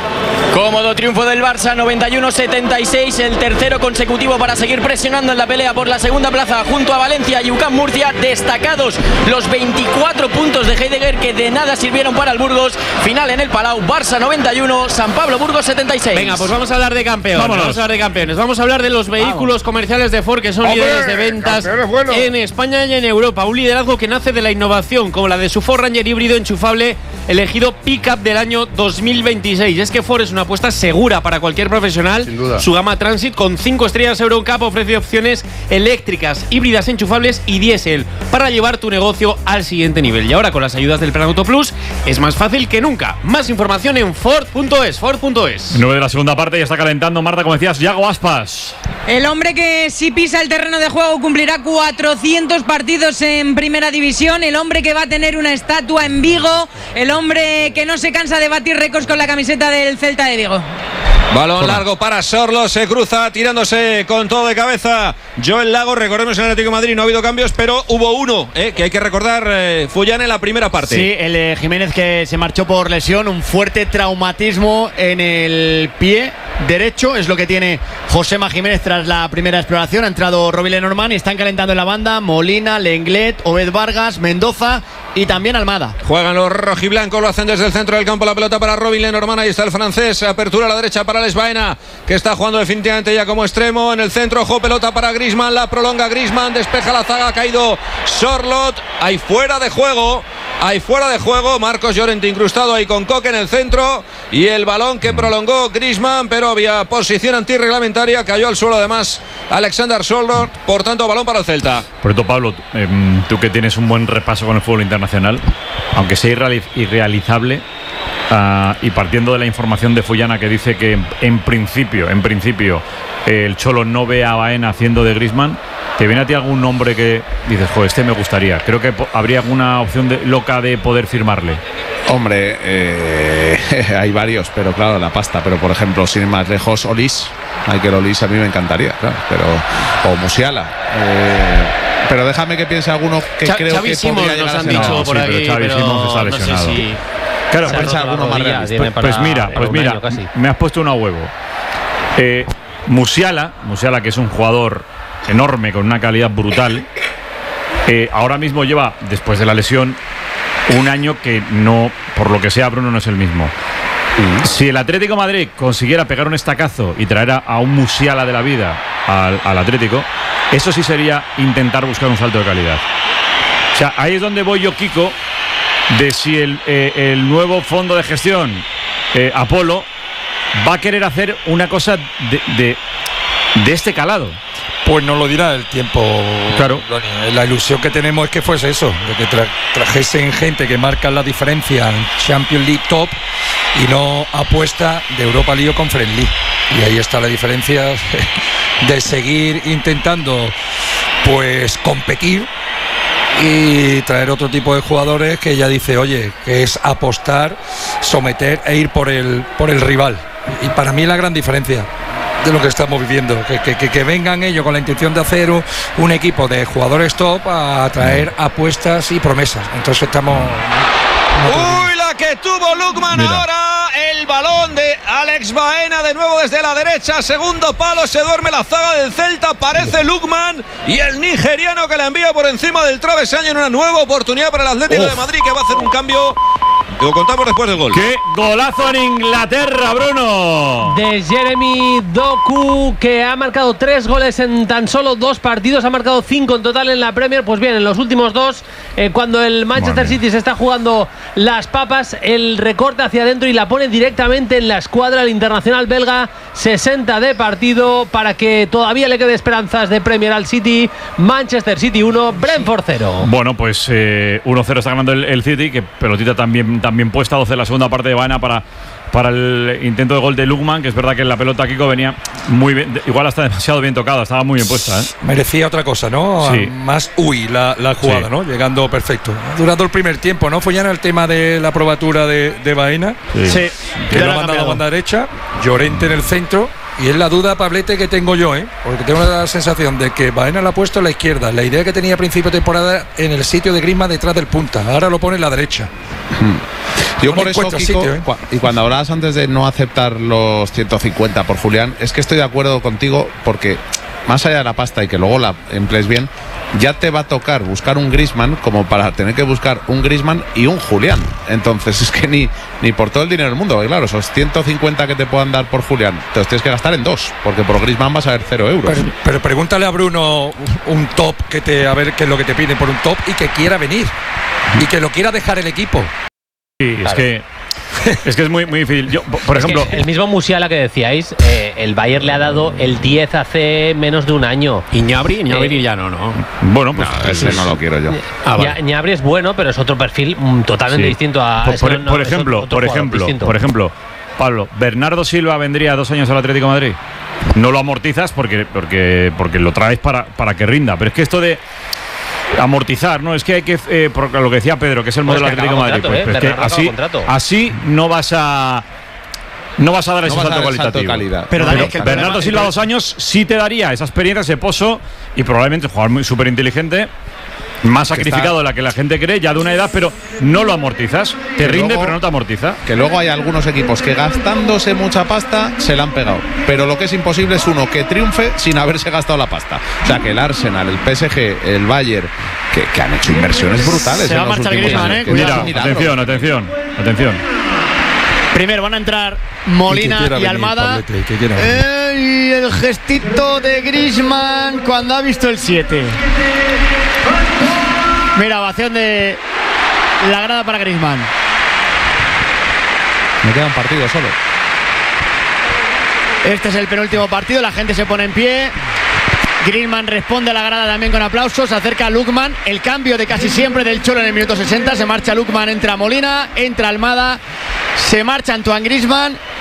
Cómodo triunfo del Barça, noventa y uno setenta y seis, el tercero consecutivo para seguir presionando en la pelea por la segunda plaza junto a Valencia y U C A M Murcia. Destacados los veinticuatro puntos de Heidegger que de nada sirvieron para el Burgos. Final en el Palau, Barça noventa y uno, San Pablo Burgos setenta y seis. Venga, pues vamos a hablar de campeones. Vámonos. Vamos a hablar de campeones. Vamos a hablar de los vehículos comerciales de Ford que son ¡Hombre! líderes de ventas ¡Campeones buenos! en España y en Europa. Un liderazgo que nace de la innovación, como la de su Ford Ranger híbrido enchufable, elegido Pickup del año dos mil veintiséis. Es que Ford es una apuesta segura para cualquier profesional. Sin duda. Su gama Transit con cinco estrellas EuroNCAP ofrece opciones eléctricas, híbridas enchufables y diésel para llevar tu negocio al siguiente nivel. Y ahora con las ayudas del Plan Auto Plus es más fácil que nunca. Más información en Ford punto es. Ford punto es. nueve de la segunda parte ya está calentando, Marta, como decías, Yago Aspas. El hombre que si pisa el terreno de juego cumplirá cuatrocientos partidos en primera división. El hombre que va a tener una estatua en Vigo. El hombre que no se cansa de batir récords con la camiseta del Celta de Vigo. Balón largo para Sorlo, se cruza tirándose con todo de cabeza Joel Lago. Recordemos en el Atlético de Madrid no ha habido cambios, pero hubo uno eh, que hay que recordar, eh, Fullán en la primera parte. Sí, el eh, Jiménez que se marchó por lesión, un fuerte traumatismo en el pie derecho, es lo que tiene Josema Jiménez tras la primera exploración. Ha entrado Robbie Lenormand y están calentando en la banda Molina, Lenglet, Obed Vargas, Mendoza y también Almada. Juegan los rojiblancos, lo hacen desde el centro del campo, la pelota para Robin Lenormand, ahí está el francés, apertura a la derecha para Les Baena, que está jugando definitivamente ya como extremo, en el centro, ojo, pelota para Griezmann, la prolonga Griezmann, despeja la zaga, ha caído Sorlot, hay fuera de juego, hay fuera de juego, Marcos Llorente incrustado ahí con Coque en el centro, y el balón que prolongó Griezmann, pero había posición antirreglamentaria, cayó al suelo además Alexander Sorlot, por tanto balón para el Celta. Por cierto, Pablo, eh, tú que tienes un buen repaso con el fútbol internacional, aunque sea irreali- irrealizable, uh, y partiendo de la información de Fullana que dice que en, en principio, en principio, eh, el Cholo no ve a Baena haciendo de Griezmann, ¿te viene a ti algún nombre que dices, joder, este me gustaría? Creo que po- habría alguna opción de, loca de poder firmarle. Hombre, eh, hay varios, pero claro, la pasta. Pero por ejemplo, sin ir más lejos, Olis, Michael Olis a mí me encantaría, claro, pero o Musiala. Eh, Pero déjame que piense alguno que Ch- creo Xavi que Simons podría nos llegar a han ser. dicho No, por sí, aquí, pero Xavi pero Simons está no sé lesionado. si Claro, se ha pues, roto la alguno más rodilla, realista. tiene pues, pues para- mira, para pues un mira, año casi. me has puesto una huevo. Eh, Musiala, Musiala, que es un jugador enorme con una calidad brutal, eh, ahora mismo lleva, después de la lesión, un año que no, por lo que sea, Bruno no es el mismo. Mm. Si el Atlético de Madrid consiguiera pegar un estacazo y traer a, a un Musiala de la vida al, al Atlético, eso sí sería intentar buscar un salto de calidad. O sea, ahí es donde voy yo, Kiko, de si el, eh, el nuevo fondo de gestión, eh, Apolo, va a querer hacer una cosa de, de, de este calado. Pues no lo dirá el tiempo. Claro. La ilusión que tenemos es que fuese eso, de que tra trajesen gente que marca la diferencia en Champions League top y no apuesta de Europa League o Conference League. Y ahí está la diferencia de seguir intentando pues competir y traer otro tipo de jugadores que ya dice, oye, que es apostar, someter e ir por el, por el rival. Y para mí la gran diferencia de lo que estamos viviendo, que, que, que, que vengan ellos con la intención de hacer un, un equipo de jugadores top a traer apuestas y promesas. Entonces estamos... Uy, la que tuvo Lukman. Mira. Ahora el balón de Alex Baena de nuevo desde la derecha, segundo palo, se duerme la zaga del Celta, aparece Lukman y el nigeriano que la envía por encima del travesaño en una nueva oportunidad para el Atlético Uf. de Madrid, que va a hacer un cambio. Lo contamos después del gol. ¡Qué golazo en Inglaterra, Bruno! De Jeremy Doku, que ha marcado tres goles en tan solo dos partidos, ha marcado cinco en total en la Premier. Pues bien, en los últimos dos, eh, cuando el Manchester City se está jugando las papas, el recorta hacia adentro y la pone directamente en la escuadra. El internacional belga, sesenta de partido, para que todavía le quede esperanzas de Premier al City. Manchester City uno, Brentford cero. Bueno, pues eh, uno cero está ganando el, el City, que pelotita también, también puesta, doce en la segunda parte de Baena para, para el intento de gol de Lukman, que es verdad que la pelota, Kiko, venía muy bien, igual hasta demasiado bien tocada, estaba muy bien puesta, ¿eh? Merecía otra cosa, ¿no? Sí. Más uy la, la jugada, sí. ¿no? Llegando perfecto. Ha durado el primer tiempo, ¿no? Fue ya en el tema de la probatura de, de Baena. Sí. sí. Que lo ha mandado a la banda derecha, Llorente en el centro. Y es la duda, Pablete, que tengo yo, ¿eh? Porque tengo la sensación de que Baena la ha puesto a la izquierda. La idea que tenía a principio de temporada en el sitio de Griezmann detrás del punta. Ahora lo pone en la derecha. Hmm. Yo no por eso, Kiko, sitio, ¿eh? Y cuando hablabas antes de no aceptar los ciento cincuenta por Julián, es que estoy de acuerdo contigo, porque más allá de la pasta y que luego la emplees bien, ya te va a tocar buscar un Griezmann como para tener que buscar un Griezmann y un Julián. Entonces es que ni, ni por todo el dinero del mundo, porque claro, esos ciento cincuenta que te puedan dar por Julián, te los tienes que gastar en dos, porque por Griezmann vas a ver cero euros. Pero, pero pregúntale a Bruno un top que te, a ver qué es lo que te piden por un top y que quiera venir y que lo quiera dejar el equipo. Sí, claro. es que es que es muy, muy difícil. Yo, por es ejemplo, el mismo Musiala que decíais, eh, el Bayern le ha dado el diez hace menos de un año. ¿Y Ñabri? Ñabri eh, ya no, ¿no? Bueno, pues no, ese no lo quiero yo. Ah, vale. Ñabri es bueno, pero es otro perfil mm, totalmente sí. distinto a. Por, por, no, no, por ejemplo, por ejemplo, distinto. por ejemplo, Pablo, Bernardo Silva vendría dos años al Atlético de Madrid. No lo amortizas porque, porque, porque lo traes para, para que rinda. Pero es que esto de amortizar, ¿no? Es que hay que, eh, por lo que decía Pedro, que es el modelo pues Atlético de Madrid, pues, eh, pues que así, así no vas a no vas a dar ese no salto cualitativo. Salto de calidad. Pero, no, pero es que Bernardo problema, Silva dos años sí te daría esa experiencia, ese pozo, y probablemente un jugador muy súper inteligente, más sacrificado de la que la gente cree, ya de una edad, pero no lo amortizas. Te rinde, luego, pero no te amortiza. Que luego hay algunos equipos que gastándose mucha pasta se la han pegado. Pero lo que es imposible es uno que triunfe sin haberse gastado la pasta. O sea, que el Arsenal, el P S G, el Bayern, que, que han hecho inversiones brutales. Se va a marchar Griezmann, ¿eh? Mira, atención, atención, atención. Primero van a entrar Molina y Almada. Pablete, eh, y el gestito de Griezmann cuando ha visto el siete. Mira, ovación de la grada para Griezmann. Me queda un partido solo. Este es el penúltimo partido, la gente se pone en pie. Griezmann responde a la grada también con aplausos. Se acerca a Lukman. El cambio de casi siempre del Cholo en el minuto sesenta. Se marcha Lukman, entra Molina, entra Almada. Se marcha Antoine Griezmann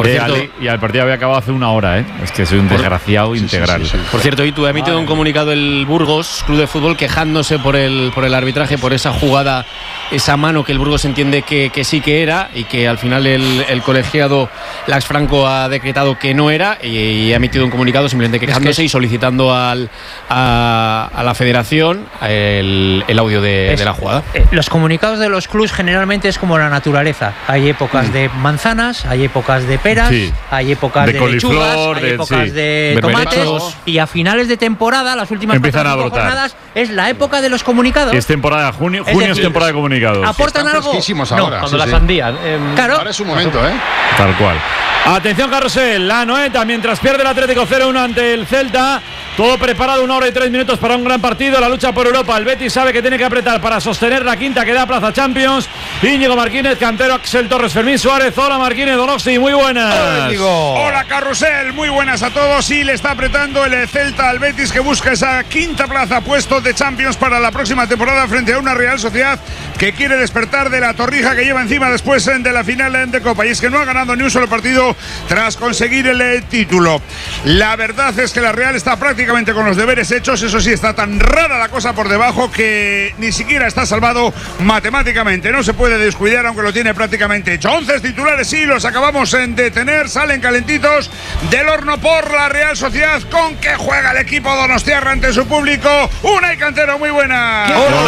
Por de cierto, Ali, y el partido había acabado hace una hora, ¿eh? Es que soy un desgraciado sí, integral. sí, sí, sí. Por cierto, y tú ha emitido un comunicado el Burgos Club de Fútbol quejándose por el por el arbitraje, por esa jugada, esa mano que el Burgos entiende que, que sí que era y que al final el, el colegiado Lax Franco ha decretado que no era y, y ha emitido un comunicado simplemente quejándose es que y solicitando al, a, a la federación el, el audio de, es, de la jugada. Eh, los comunicados de los clubs generalmente es como la naturaleza. Hay épocas mm. de manzanas, hay épocas de peras, sí. hay épocas de, de lechugas, hay de, épocas sí. de tomates y a finales de temporada, las últimas empiezan a brotar. jornadas, es la época de los comunicados. Es temporada, junio, junio es, decir, es temporada de comunicados. ¿Aportan algo? Ahora. No, cuando sí, la sandía. Eh, claro. Ahora es su momento, ¿eh? Tal cual. Atención, Carrusel, la Noeta, mientras pierde el Atlético cero uno ante el Celta. Todo preparado, una hora y tres minutos para un gran partido. La lucha por Europa. El Betis sabe que tiene que apretar para sostener la quinta que da plaza Champions. Íñigo Martínez, Cantero, Axel Torres, Fermín Suárez. Hola Martínez, Donosti, muy buenas. Hola Carrusel, muy buenas a todos. Y le está apretando el Celta al Betis, que busca esa quinta plaza, puesto de Champions para la próxima temporada frente a una Real Sociedad que quiere despertar de la torrija que lleva encima después de la final de Copa. Y es que no ha ganado ni un solo partido tras conseguir el título. La verdad es que la Real está prácticamente con los deberes hechos. Eso sí, está tan rara la cosa por debajo que ni siquiera está salvado matemáticamente. No se puede descuidar, aunque lo tiene prácticamente hecho. once titulares, sí, los acabamos de tener. Salen calentitos del horno por la Real Sociedad. ¿Con qué juega el equipo donostiarra ante su público? Unai Cantero, muy buena.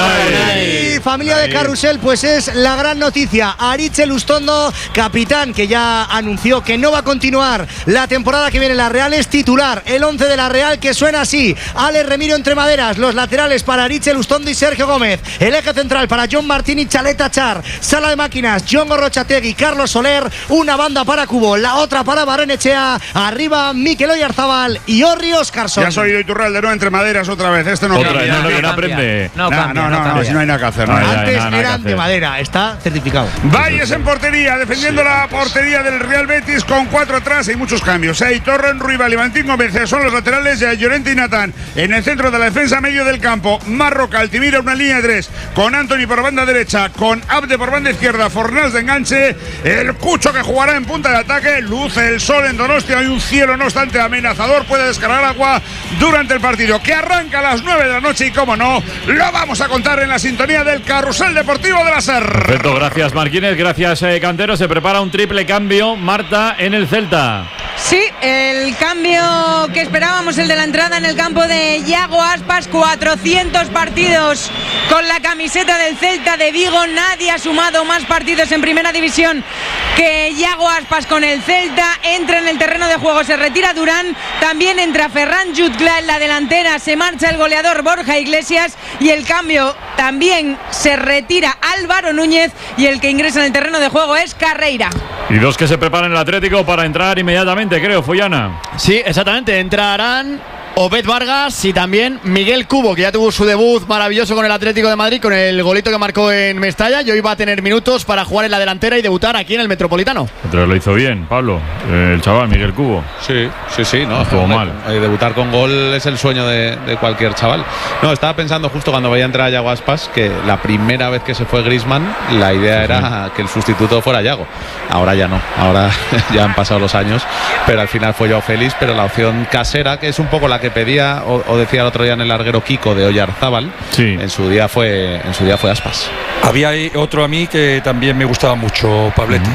Y familia de Carrusel, pues es la gran noticia. Aritz Lustondo, capitán, que ya anunció que no va a continuar la temporada que viene. La Real es titular. El once de la Real, que suena así: Alex Remiro entre maderas, los laterales para Aritz Lustondo y Sergio Gómez, el eje central para John Martín y Chaleta Char, sala de máquinas John Gorrochategui, Carlos Soler, una banda para Cubo, la otra para Barrenechea, arriba Mikel Oyarzábal y Orri Óscarson. Ya soy Iturralde, no entre maderas otra vez. Este no otra, cambia. No, no, no aprende. No, no, cambia, no, no, no, no, si no hay nada que hacer. No, Antes no, no, eran de madera, está certificado. Valles en portería, defendiendo sí, la portería del Real Betis con cuatro atrás y muchos cambios. Torren, Ruibal y Valentín Gómez son los laterales, de Llorente y Natán. En el centro de la defensa, medio del campo, Marroca, Altimira, una línea de tres, con Anthony por banda derecha, con Abde por banda izquierda, Fornals de enganche, el Cucho que jugará en punta de ataque. Luce el sol en Donostia, hay un cielo no obstante amenazador, puede descargar agua durante el partido, que arranca a las nueve de la noche y como no, lo vamos a contar en la sintonía del Carrusel Deportivo de la SER. Perfecto, gracias Martínez, gracias eh, Cantero. Se prepara un triple cambio, Marta, en el Celta. Sí, el cambio que esperábamos, el de la entrada en el campo de Iago Aspas. Cuatrocientos partidos con la camiseta del Celta de Vigo. Nadie ha sumado más partidos en primera división que Iago Aspas con el Celta. Entra en el terreno de juego, se retira Durán, también entra Ferran Jutgla en la delantera, se marcha el goleador Borja Iglesias y el cambio también se retira Álvaro Núñez y el que ingresa en el terreno de juego es Carreira. Y dos que se preparan el Atlético para entrar inmediatamente, creo, Follana. Sí, exactamente, entrarán Obed Vargas y también Miguel Cubo, que ya tuvo su debut maravilloso con el Atlético de Madrid, con el golito que marcó en Mestalla, y hoy va a tener minutos para jugar en la delantera y debutar aquí en el Metropolitano. Pero lo hizo bien, Pablo, el chaval Miguel Cubo. Sí, sí, sí, no, no estuvo mal. Eh, debutar con gol es el sueño de, de cualquier chaval. No, estaba pensando justo cuando vaya a entrar a Iago Aspas que la primera vez que se fue Griezmann, la idea sí, era sí. que el sustituto fuera Iago. Ahora ya no, ahora ya han pasado los años, pero al final fue Joao Félix, pero la opción casera, que es un poco la que pedía o, o decía el otro día en el larguero Kiko de Oyarzábal, sí. en su día fue en su día fue Aspas. Había otro a mí que también me gustaba mucho, Pabletti.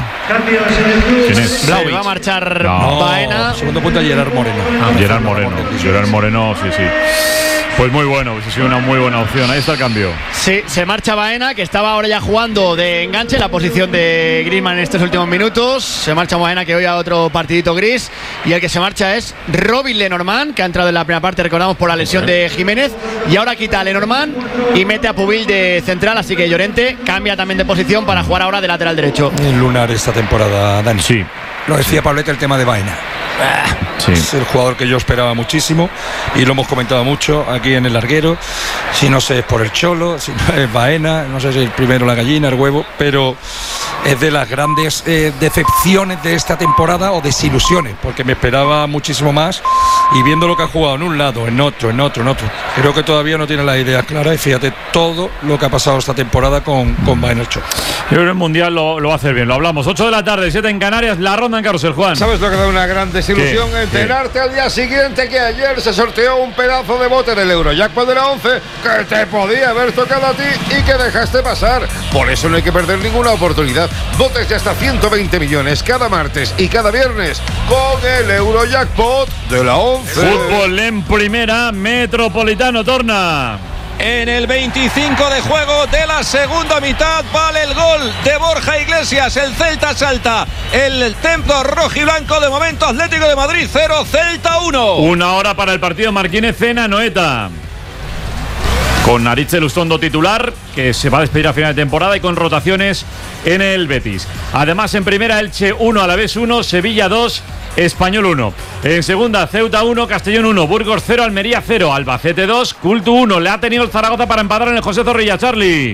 ¿Quién es? Blaui. Va a marchar no. Baena. Segundo punto, Gerard Moreno. Ah, Gerard Moreno. Gerard Moreno, sí, sí. Pues muy bueno, pues ha sido una muy buena opción. Ahí está el cambio. Sí, se marcha Baena, que estaba ahora ya jugando de enganche en la posición de Griezmann en estos últimos minutos. Se marcha Baena, que hoy a otro partidito gris. Y el que se marcha es Robin Lenormand, que ha entrado en la primera parte, recordamos, por la lesión de Jiménez. Y ahora quita a Lenormand y mete a Pubil de central. Así que Llorente cambia también de posición para jugar ahora de lateral derecho. El lunar esta temporada, Dani. Sí. Lo decía sí. Pablete, el tema de Baena. Sí. Es el jugador que yo esperaba muchísimo y lo hemos comentado mucho aquí en el larguero. Si no sé es por el Cholo, si no es Baena, no sé si el primero la gallina, el huevo, pero es de las grandes eh, decepciones de esta temporada o desilusiones, porque me esperaba muchísimo más y viendo lo que ha jugado en un lado, en otro, en otro, en otro, creo que todavía no tiene las ideas claras y fíjate todo lo que ha pasado esta temporada con, con Baena el Cholo. Yo creo que el Mundial lo, lo va a hacer bien, lo hablamos. ocho de la tarde, siete en Canarias, la ronda en Carrusel, Juan. ¿Sabes lo que da una gran desilusión? ¿Qué? Enterarte al día siguiente que ayer se sorteó un pedazo de bote del Eurojackpot de la once que te podía haber tocado a ti y que dejaste pasar. Por eso no hay que perder ninguna oportunidad. Botes de hasta ciento veinte millones cada martes y cada viernes con el Eurojackpot de la once. Fútbol en primera, Metropolitano torna. En el veinticinco de juego de la segunda mitad vale el gol de Borja Iglesias. El Celta salta. El templo rojiblanco, de momento Atlético de Madrid cero, Celta uno. Una hora para el partido Marquínez Cena Noeta. Con Aritz Lustondo titular, que se va a despedir a final de temporada, y con rotaciones en el Betis. Además, en primera, Elche uno, Alavés uno, Sevilla dos, Español uno. En segunda, Ceuta uno, Castellón uno, Burgos cero, Almería cero, Albacete dos, Cultu uno. Le ha tenido el Zaragoza para empatar en el José Zorrilla, Charlie.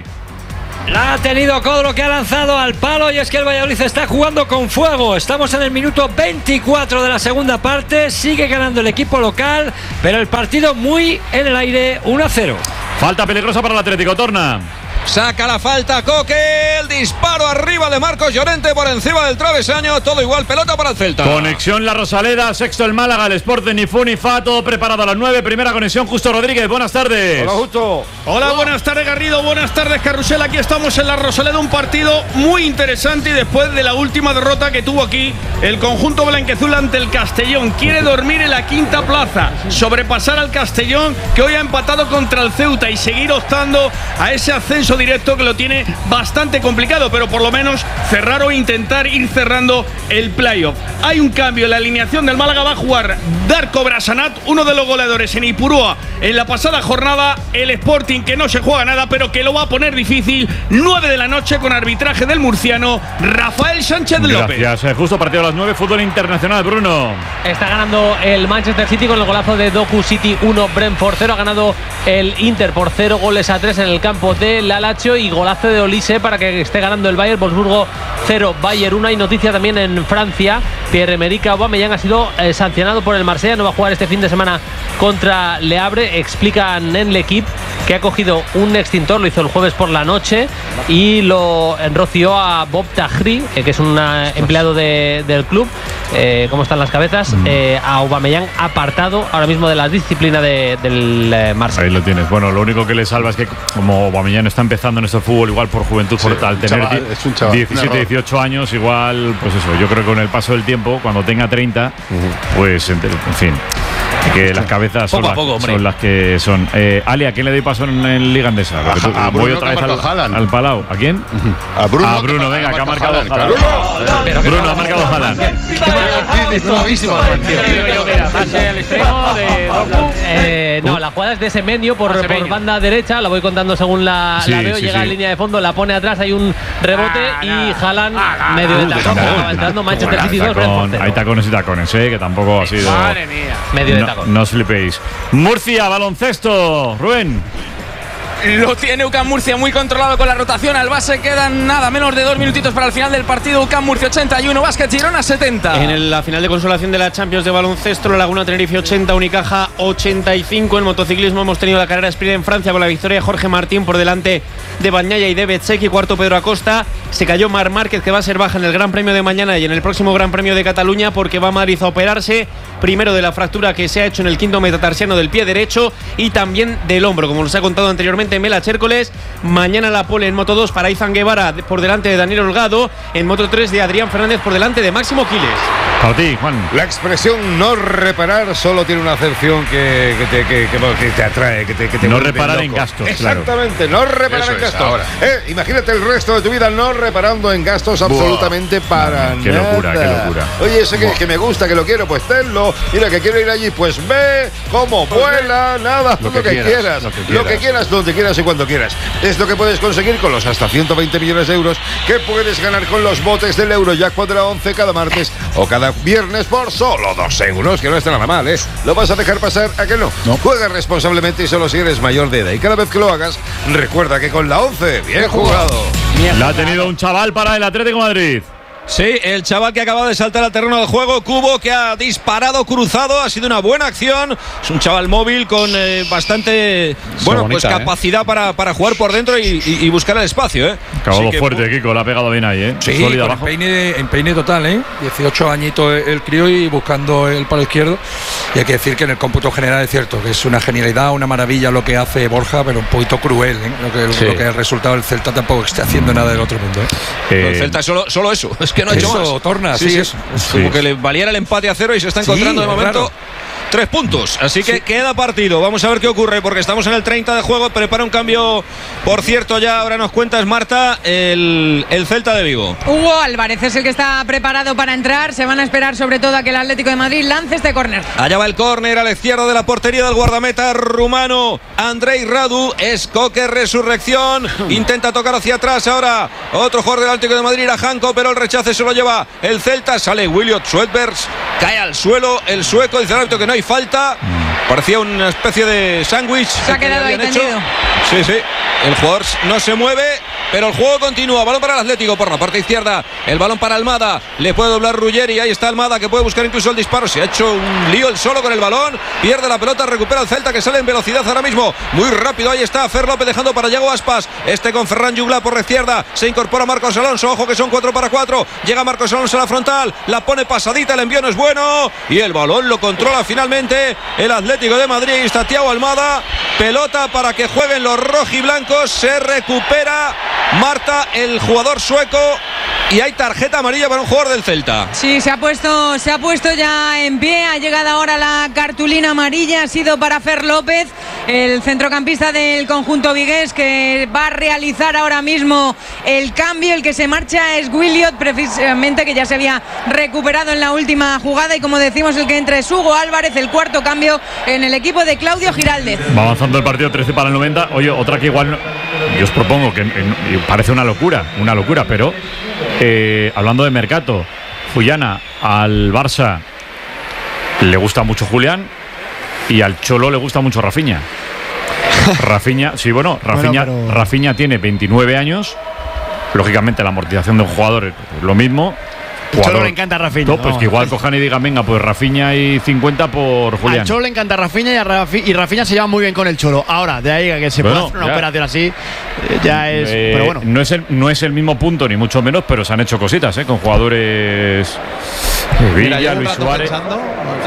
La ha tenido Codro, que ha lanzado al palo, y es que el Valladolid está jugando con fuego. Estamos en el minuto veinticuatro de la segunda parte, sigue ganando el equipo local, pero el partido muy en el aire, uno a cero. Falta peligrosa para el Atlético, torna. Saca la falta Coque, el disparo arriba de Marcos Llorente por encima del travesaño, todo igual, pelota para el Celta. Conexión La Rosaleda, sexto el Málaga, el Sport de Nifú Nifá, todo preparado a las nueve, primera conexión, Justo Rodríguez, buenas tardes. Hola, Justo. Hola, buenas tardes, Garrido, buenas tardes, Carrusel. Aquí estamos en La Rosaleda, un partido muy interesante, y después de la última derrota que tuvo aquí el conjunto blanquiazul ante el Castellón, quiere dormir en la quinta plaza, sobrepasar al Castellón, que hoy ha empatado contra el Ceuta, y seguir optando a ese ascenso directo, que lo tiene bastante complicado, pero por lo menos cerrar o intentar ir cerrando el playoff. Hay un cambio en la alineación del Málaga, va a jugar Darko Brasanat, uno de los goleadores en Ipurúa en la pasada jornada. El Sporting, que no se juega nada, pero que lo va a poner difícil. nueve de la noche, con arbitraje del murciano Rafael Sánchez López. Gracias, justo partido a las nueve, fútbol internacional, Bruno. Está ganando el Manchester City con el golazo de Doku City uno, Brentford cero. Ha ganado el Inter por cero goles a tres en el campo de la Lazio, y golazo de Olise para que esté ganando el Bayern. Wolfsburgo cero, Bayern uno. Hay noticia también en Francia. Pierre-Emerick Aubameyang ha sido eh, sancionado por el Marsella, no va a jugar este fin de semana contra Le Havre. Explican en L'Equipe que ha cogido un extintor, lo hizo el jueves por la noche, y lo roció a Bob Tahri, eh, que es un uh, empleado de, del club. Eh, ¿Cómo están las cabezas? Mm. Eh, a Aubameyang apartado ahora mismo de la disciplina de, del eh, Marsella. Ahí lo tienes. Bueno, lo único que le salva es que, como Aubameyang está empezando en este fútbol, igual por juventud, sí, por al tener chaval, diecisiete, dieciocho años, igual, pues eso, yo creo que con el paso del tiempo, cuando tenga treinta, uh-huh. pues en fin, que las cabezas son, poco las, poco, son las que son. Eh, Ali, ¿a quién le doy paso en, en Liga Andesa? A, tú, a voy Bruno, otra vez al, al Palau. ¿A quién? Uh-huh. A Bruno. A Bruno, venga, que ha marcado Haaland. Bruno, Bruno ha marcado Haaland. No, la jugada es de Semenyo por, por banda derecha, la voy contando según la, sí, la veo, sí, llega sí. a línea de fondo, la pone atrás, hay un rebote ah, y Haaland ah, medio de tacón. Estaba entrando Manchester City dos. Hay tacones y tacones, eh, que tampoco ha sido. Madre mía. Medio de tacón. No os flipéis. Murcia, baloncesto, Rubén. Lo tiene U C A M Murcia muy controlado con la rotación. Al base quedan nada menos de dos minutitos para el final del partido. U C A M Murcia ochenta y uno, Básquet Girona setenta. En la final de consolación de la Champions de baloncesto, la Laguna Tenerife ochenta, Unicaja ochenta y cinco. En motociclismo hemos tenido la carrera sprint en Francia con la victoria de Jorge Martín por delante de Bagnaia y de Bezzecchi. Cuarto Pedro Acosta. Se cayó Marc Márquez, que va a ser baja en el Gran Premio de mañana y en el próximo Gran Premio de Cataluña, porque va a Madrid a operarse. Primero de la fractura que se ha hecho en el quinto metatarsiano del pie derecho y también del hombro, como nos ha contado anteriormente Mela Chércoles. Mañana la pole en Moto dos para Izan Guevara por delante de Daniel Holgado. En Moto tres de Adrián Fernández por delante de Máximo Quiles. Para ti, Juan. La expresión no reparar solo tiene una acepción que, que, te, que, que, que te atrae, que te, que te no reparar loco. En gastos. Exactamente, claro. No reparar Eso en gastos. Eh, imagínate el resto de tu vida no reparando en gastos Buah. absolutamente para qué nada. Qué locura, qué locura. Oye, ese que, que me gusta, que lo quiero, pues tenlo. Mira, que quiero ir allí, pues ve, como vuela, nada, lo, lo, que, que quieras, quieras, lo que quieras. Lo que quieras, donde quieras y cuando quieras. Es lo que puedes conseguir con los hasta ciento veinte millones de euros que puedes ganar con los botes del Eurojackpot de la once cada martes o cada viernes por solo dos euros, que no está nada mal, ¿eh? ¿Lo vas a dejar pasar? ¿A que no? No. Juega responsablemente y solo si eres mayor de edad. Y cada vez que lo hagas, recuerda que con la once, bien jugado. La ha tenido un chaval para el Atlético de Madrid. Sí, el chaval que acaba de saltar al terreno de juego, Cubo, que ha disparado cruzado, ha sido una buena acción. Es un chaval móvil con eh, bastante bueno, bonita, pues capacidad eh. para, para jugar por dentro y, y, y buscar el espacio, ¿eh? Acabado fuerte, Kiko, la ha pegado bien ahí, ¿eh? Sí, con empeine, empeine total, ¿eh? dieciocho añitos el crío y buscando el palo izquierdo. Y hay que decir que en el cómputo general es cierto que es una genialidad, una maravilla lo que hace Borja, pero un poquito cruel, ¿eh? Lo que, sí. lo que el resultado del Celta tampoco está haciendo nada del otro mundo, ¿eh? eh el Celta solo, solo eso. Es que no ha hecho eso, más. Torna, sí, sí, eso. Sí. Como que le valiera el empate a cero y se está encontrando sí, de momento claro. tres puntos. Así que sí. queda partido. Vamos a ver qué ocurre porque estamos en el treinta de juego. Prepara un cambio, por cierto, ya ahora nos cuentas, Marta, el, el Celta de Vigo. Hugo Álvarez es el que está preparado para entrar. Se van a esperar sobre todo a que el Atlético de Madrid lance este córner. Allá va el córner a la izquierda de la portería del guardameta rumano Andrei Radu. Es Coque Resurrección. Intenta tocar hacia atrás ahora. Otro jugador del Atlético de Madrid era Janko, pero el rechace se lo lleva el Celta. Sale Williot Sweetbergs. Cae al suelo el sueco. Dice el árbitro que no hay falta. Parecía una especie de sándwich. Se ha quedado ahí tendido. Sí, sí. El jugador no se mueve, pero el juego continúa. Balón para el Atlético por la parte izquierda. El balón para Almada. Le puede doblar Ruggeri. Ahí está Almada que puede buscar incluso el disparo. Se ha hecho un lío el solo con el balón. Pierde la pelota. Recupera el Celta que sale en velocidad ahora mismo. Muy rápido. Ahí está Fer López dejando para Yago Aspas. Este con Ferran Jugla por la izquierda. Se incorpora Marcos Alonso. Ojo que son cuatro para cuatro. Llega Marcos Alonso a la frontal. La pone pasadita. El envío no es bueno. Y el balón lo controla finalmente el Atlético de Madrid. Está Thiago Almada. Pelota para que jueguen los rojiblancos. Se recupera Marta, el jugador sueco. Y hay tarjeta amarilla para un jugador del Celta. Sí, se ha puesto, se ha puesto ya en pie. Ha llegado ahora la cartulina amarilla. Ha sido para Fer López, el centrocampista del conjunto vigués, que va a realizar ahora mismo el cambio. El que se marcha es Williot, precisamente, que ya se había recuperado en la última jugada. Y como decimos, el que entra es Hugo Álvarez, el cuarto cambio en el equipo de Claudio Giraldez. Va avanzando el partido, trece para el noventa. Oye, otra que igual yo os propongo, que eh, parece una locura, una locura, pero eh, hablando de mercado, Fullana al Barça le gusta mucho Julián y al Cholo le gusta mucho Rafinha. Rafinha, sí, bueno, Rafinha, bueno, pero... Rafinha tiene veintinueve años. Lógicamente la amortización de un jugador es lo mismo. Al Cholo le encanta Rafinha. No, pues no, que igual cojan y digan, venga, pues Rafinha y cincuenta por Julián. Al Cholo le encanta Rafinha y, a Rafi, y Rafinha se lleva muy bien con el Cholo. Ahora, de ahí a que se bueno, pueda hacer una ya. operación así, ya es. Eh, pero bueno. No es, el, no es el mismo punto, ni mucho menos, pero se han hecho cositas, ¿eh? Con jugadores. Mira, Villa, Luis Suárez. Pensando,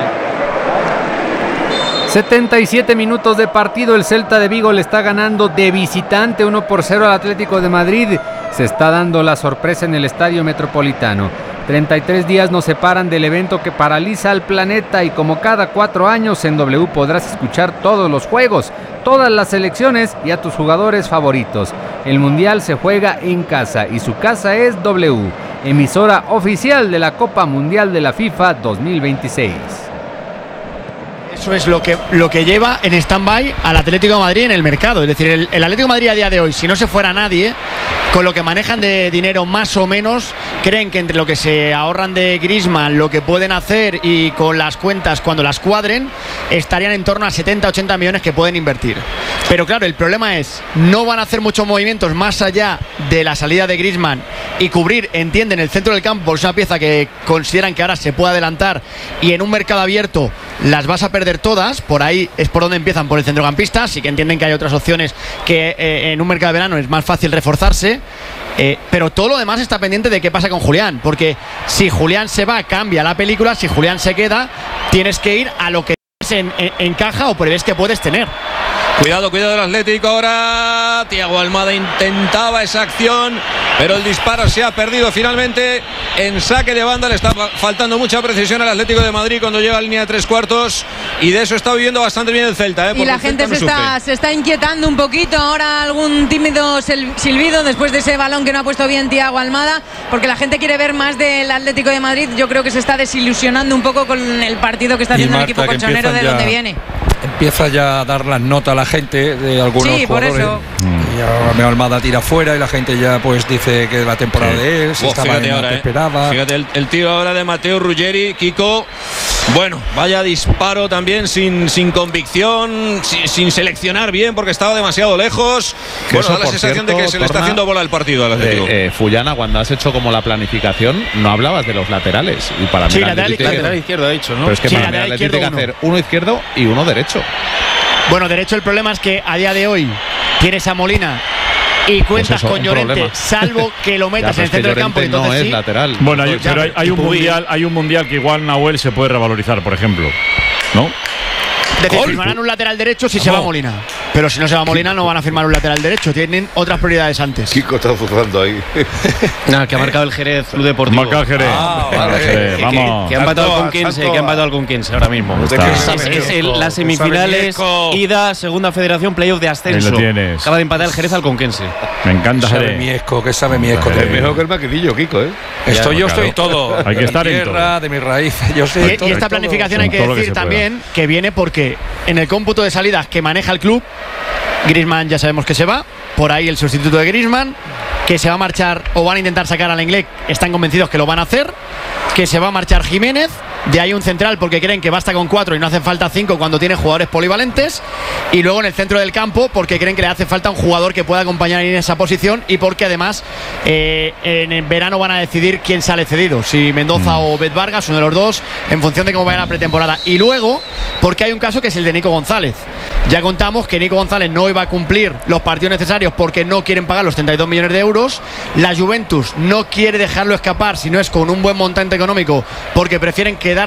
setenta y siete minutos de partido. El Celta de Vigo le está ganando de visitante uno por cero al Atlético de Madrid. Se está dando la sorpresa en el Estadio Metropolitano. treinta y tres días nos separan del evento que paraliza al planeta y como cada cuatro años en W podrás escuchar todos los juegos, todas las selecciones y a tus jugadores favoritos. El Mundial se juega en casa y su casa es W, emisora oficial de la Copa Mundial de la FIFA dos mil veintiséis. Eso es lo que, lo que lleva en stand-by al Atlético de Madrid en el mercado. Es decir, el, el Atlético de Madrid a día de hoy, si no se fuera nadie, con lo que manejan de dinero más o menos, creen que entre lo que se ahorran de Griezmann, lo que pueden hacer y con las cuentas cuando las cuadren, estarían en torno a setenta, ochenta millones que pueden invertir. Pero claro, el problema es, no van a hacer muchos movimientos más allá de la salida de Griezmann y cubrir, entienden, el centro del campo. Es una pieza que consideran que ahora se puede adelantar y en un mercado abierto las vas a perder todas. Por ahí es por donde empiezan, por el centrocampista. Sí que entienden que hay otras opciones que eh, en un mercado de verano es más fácil reforzarse. Eh, pero todo lo demás está pendiente de qué pasa con Julián, porque si Julián se va, cambia la película. Si Julián se queda, tienes que ir a lo que en, en, encaja o prevés que puedes tener. Cuidado, cuidado del Atlético ahora. Thiago Almada intentaba esa acción, pero el disparo se ha perdido finalmente en saque de banda. Le está faltando mucha precisión al Atlético de Madrid cuando llega a la línea de tres cuartos, y de eso está viviendo bastante bien el Celta, ¿eh? Y la gente se está, se está inquietando un poquito. Ahora algún tímido silbido después de ese balón que no ha puesto bien Thiago Almada, porque la gente quiere ver más del Atlético de Madrid. Yo creo que se está desilusionando un poco con el partido que está haciendo el equipo colchonero de donde viene. empieza ya a dar las notas a la gente de algunos Sí, por jugadores. eso. Y ya Meo Almada tira fuera y la gente ya pues dice que la temporada Sí. de él se Oh, estaba fíjate en lo ahora, que eh. esperaba. Fíjate el, el tiro ahora de Mateo Ruggeri, Kiko. Bueno, vaya disparo también sin, sin convicción, sin, sin seleccionar bien porque estaba demasiado lejos. Que Bueno, eso, da la por sensación cierto, de que se le está Torna, haciendo bola el partido al Atlético. Eh, eh, Fullana, cuando has hecho como la planificación, no hablabas de los laterales. Y para mí Sí, el lateral, Atleti tiene- lateral izquierdo, ha dicho, ¿no? Pero es que Sí, para mí el lateral Atleti tiene que izquierdo hacer uno izquierdo y uno derecho. Bueno, derecho, el problema es que a día de hoy tienes a Molina y cuentas Pues eso, con un Llorente, problema. salvo que lo metas Ya, en el pero es que centro del campo. y Llorente no entonces es sí. lateral. Bueno, hay, Ya, pero hay, hay un Puy. mundial, hay un mundial que igual Nahuel se puede revalorizar, por ejemplo, ¿no? Es decir, Gol. firmarán un lateral derecho si se va Vamos. Molina. Pero si no se va Molina, no van a firmar un lateral derecho. Tienen otras prioridades antes. Kiko está zuzando ahí. Nada, que ha marcado el Jerez Club Deportivo. Marca el Jerez. Ah, Marca el Jerez, que, vamos. que ha empatado Santo, con Conquense, Santo. que ha empatado con Conquense ahora mismo. Está. Es, es- es el- las semifinales, ida, segunda federación, playoff de ascenso. Ahí lo tienes. Acaba de empatar el Jerez al Conquense. Me encanta sabe Jerez. Miesco, que sabe Miesco. Es de- mejor que el maquinillo, Kiko, ¿eh? Estoy, Ya, yo claro. estoy todo. Hay que De mi estar en tierra, todo. de mis raíces. Yo Y, sé y todo, esta todo. planificación hay que todo lo que decir se pueda. también que viene porque en el cómputo de salidas que maneja el club, Griezmann ya sabemos que se va, por ahí el sustituto de Griezmann, que se va a marchar o van a intentar sacar a Lenglet, están convencidos que lo van a hacer, que se va a marchar Jiménez, de ahí un central porque creen que basta con cuatro y no hacen falta cinco cuando tiene jugadores polivalentes, y luego en el centro del campo porque creen que le hace falta un jugador que pueda acompañar en esa posición y porque además eh, en el verano van a decidir quién sale cedido, si Mendoza o Bet Vargas, uno de los dos, en función de cómo vaya la pretemporada. Y luego porque hay un caso que es el de Nico González. Ya contamos que Nico González no iba a cumplir los partidos necesarios porque no quieren pagar los treinta y dos millones de euros. La Juventus no quiere dejarlo escapar si no es con un buen montante económico porque prefieren quedarse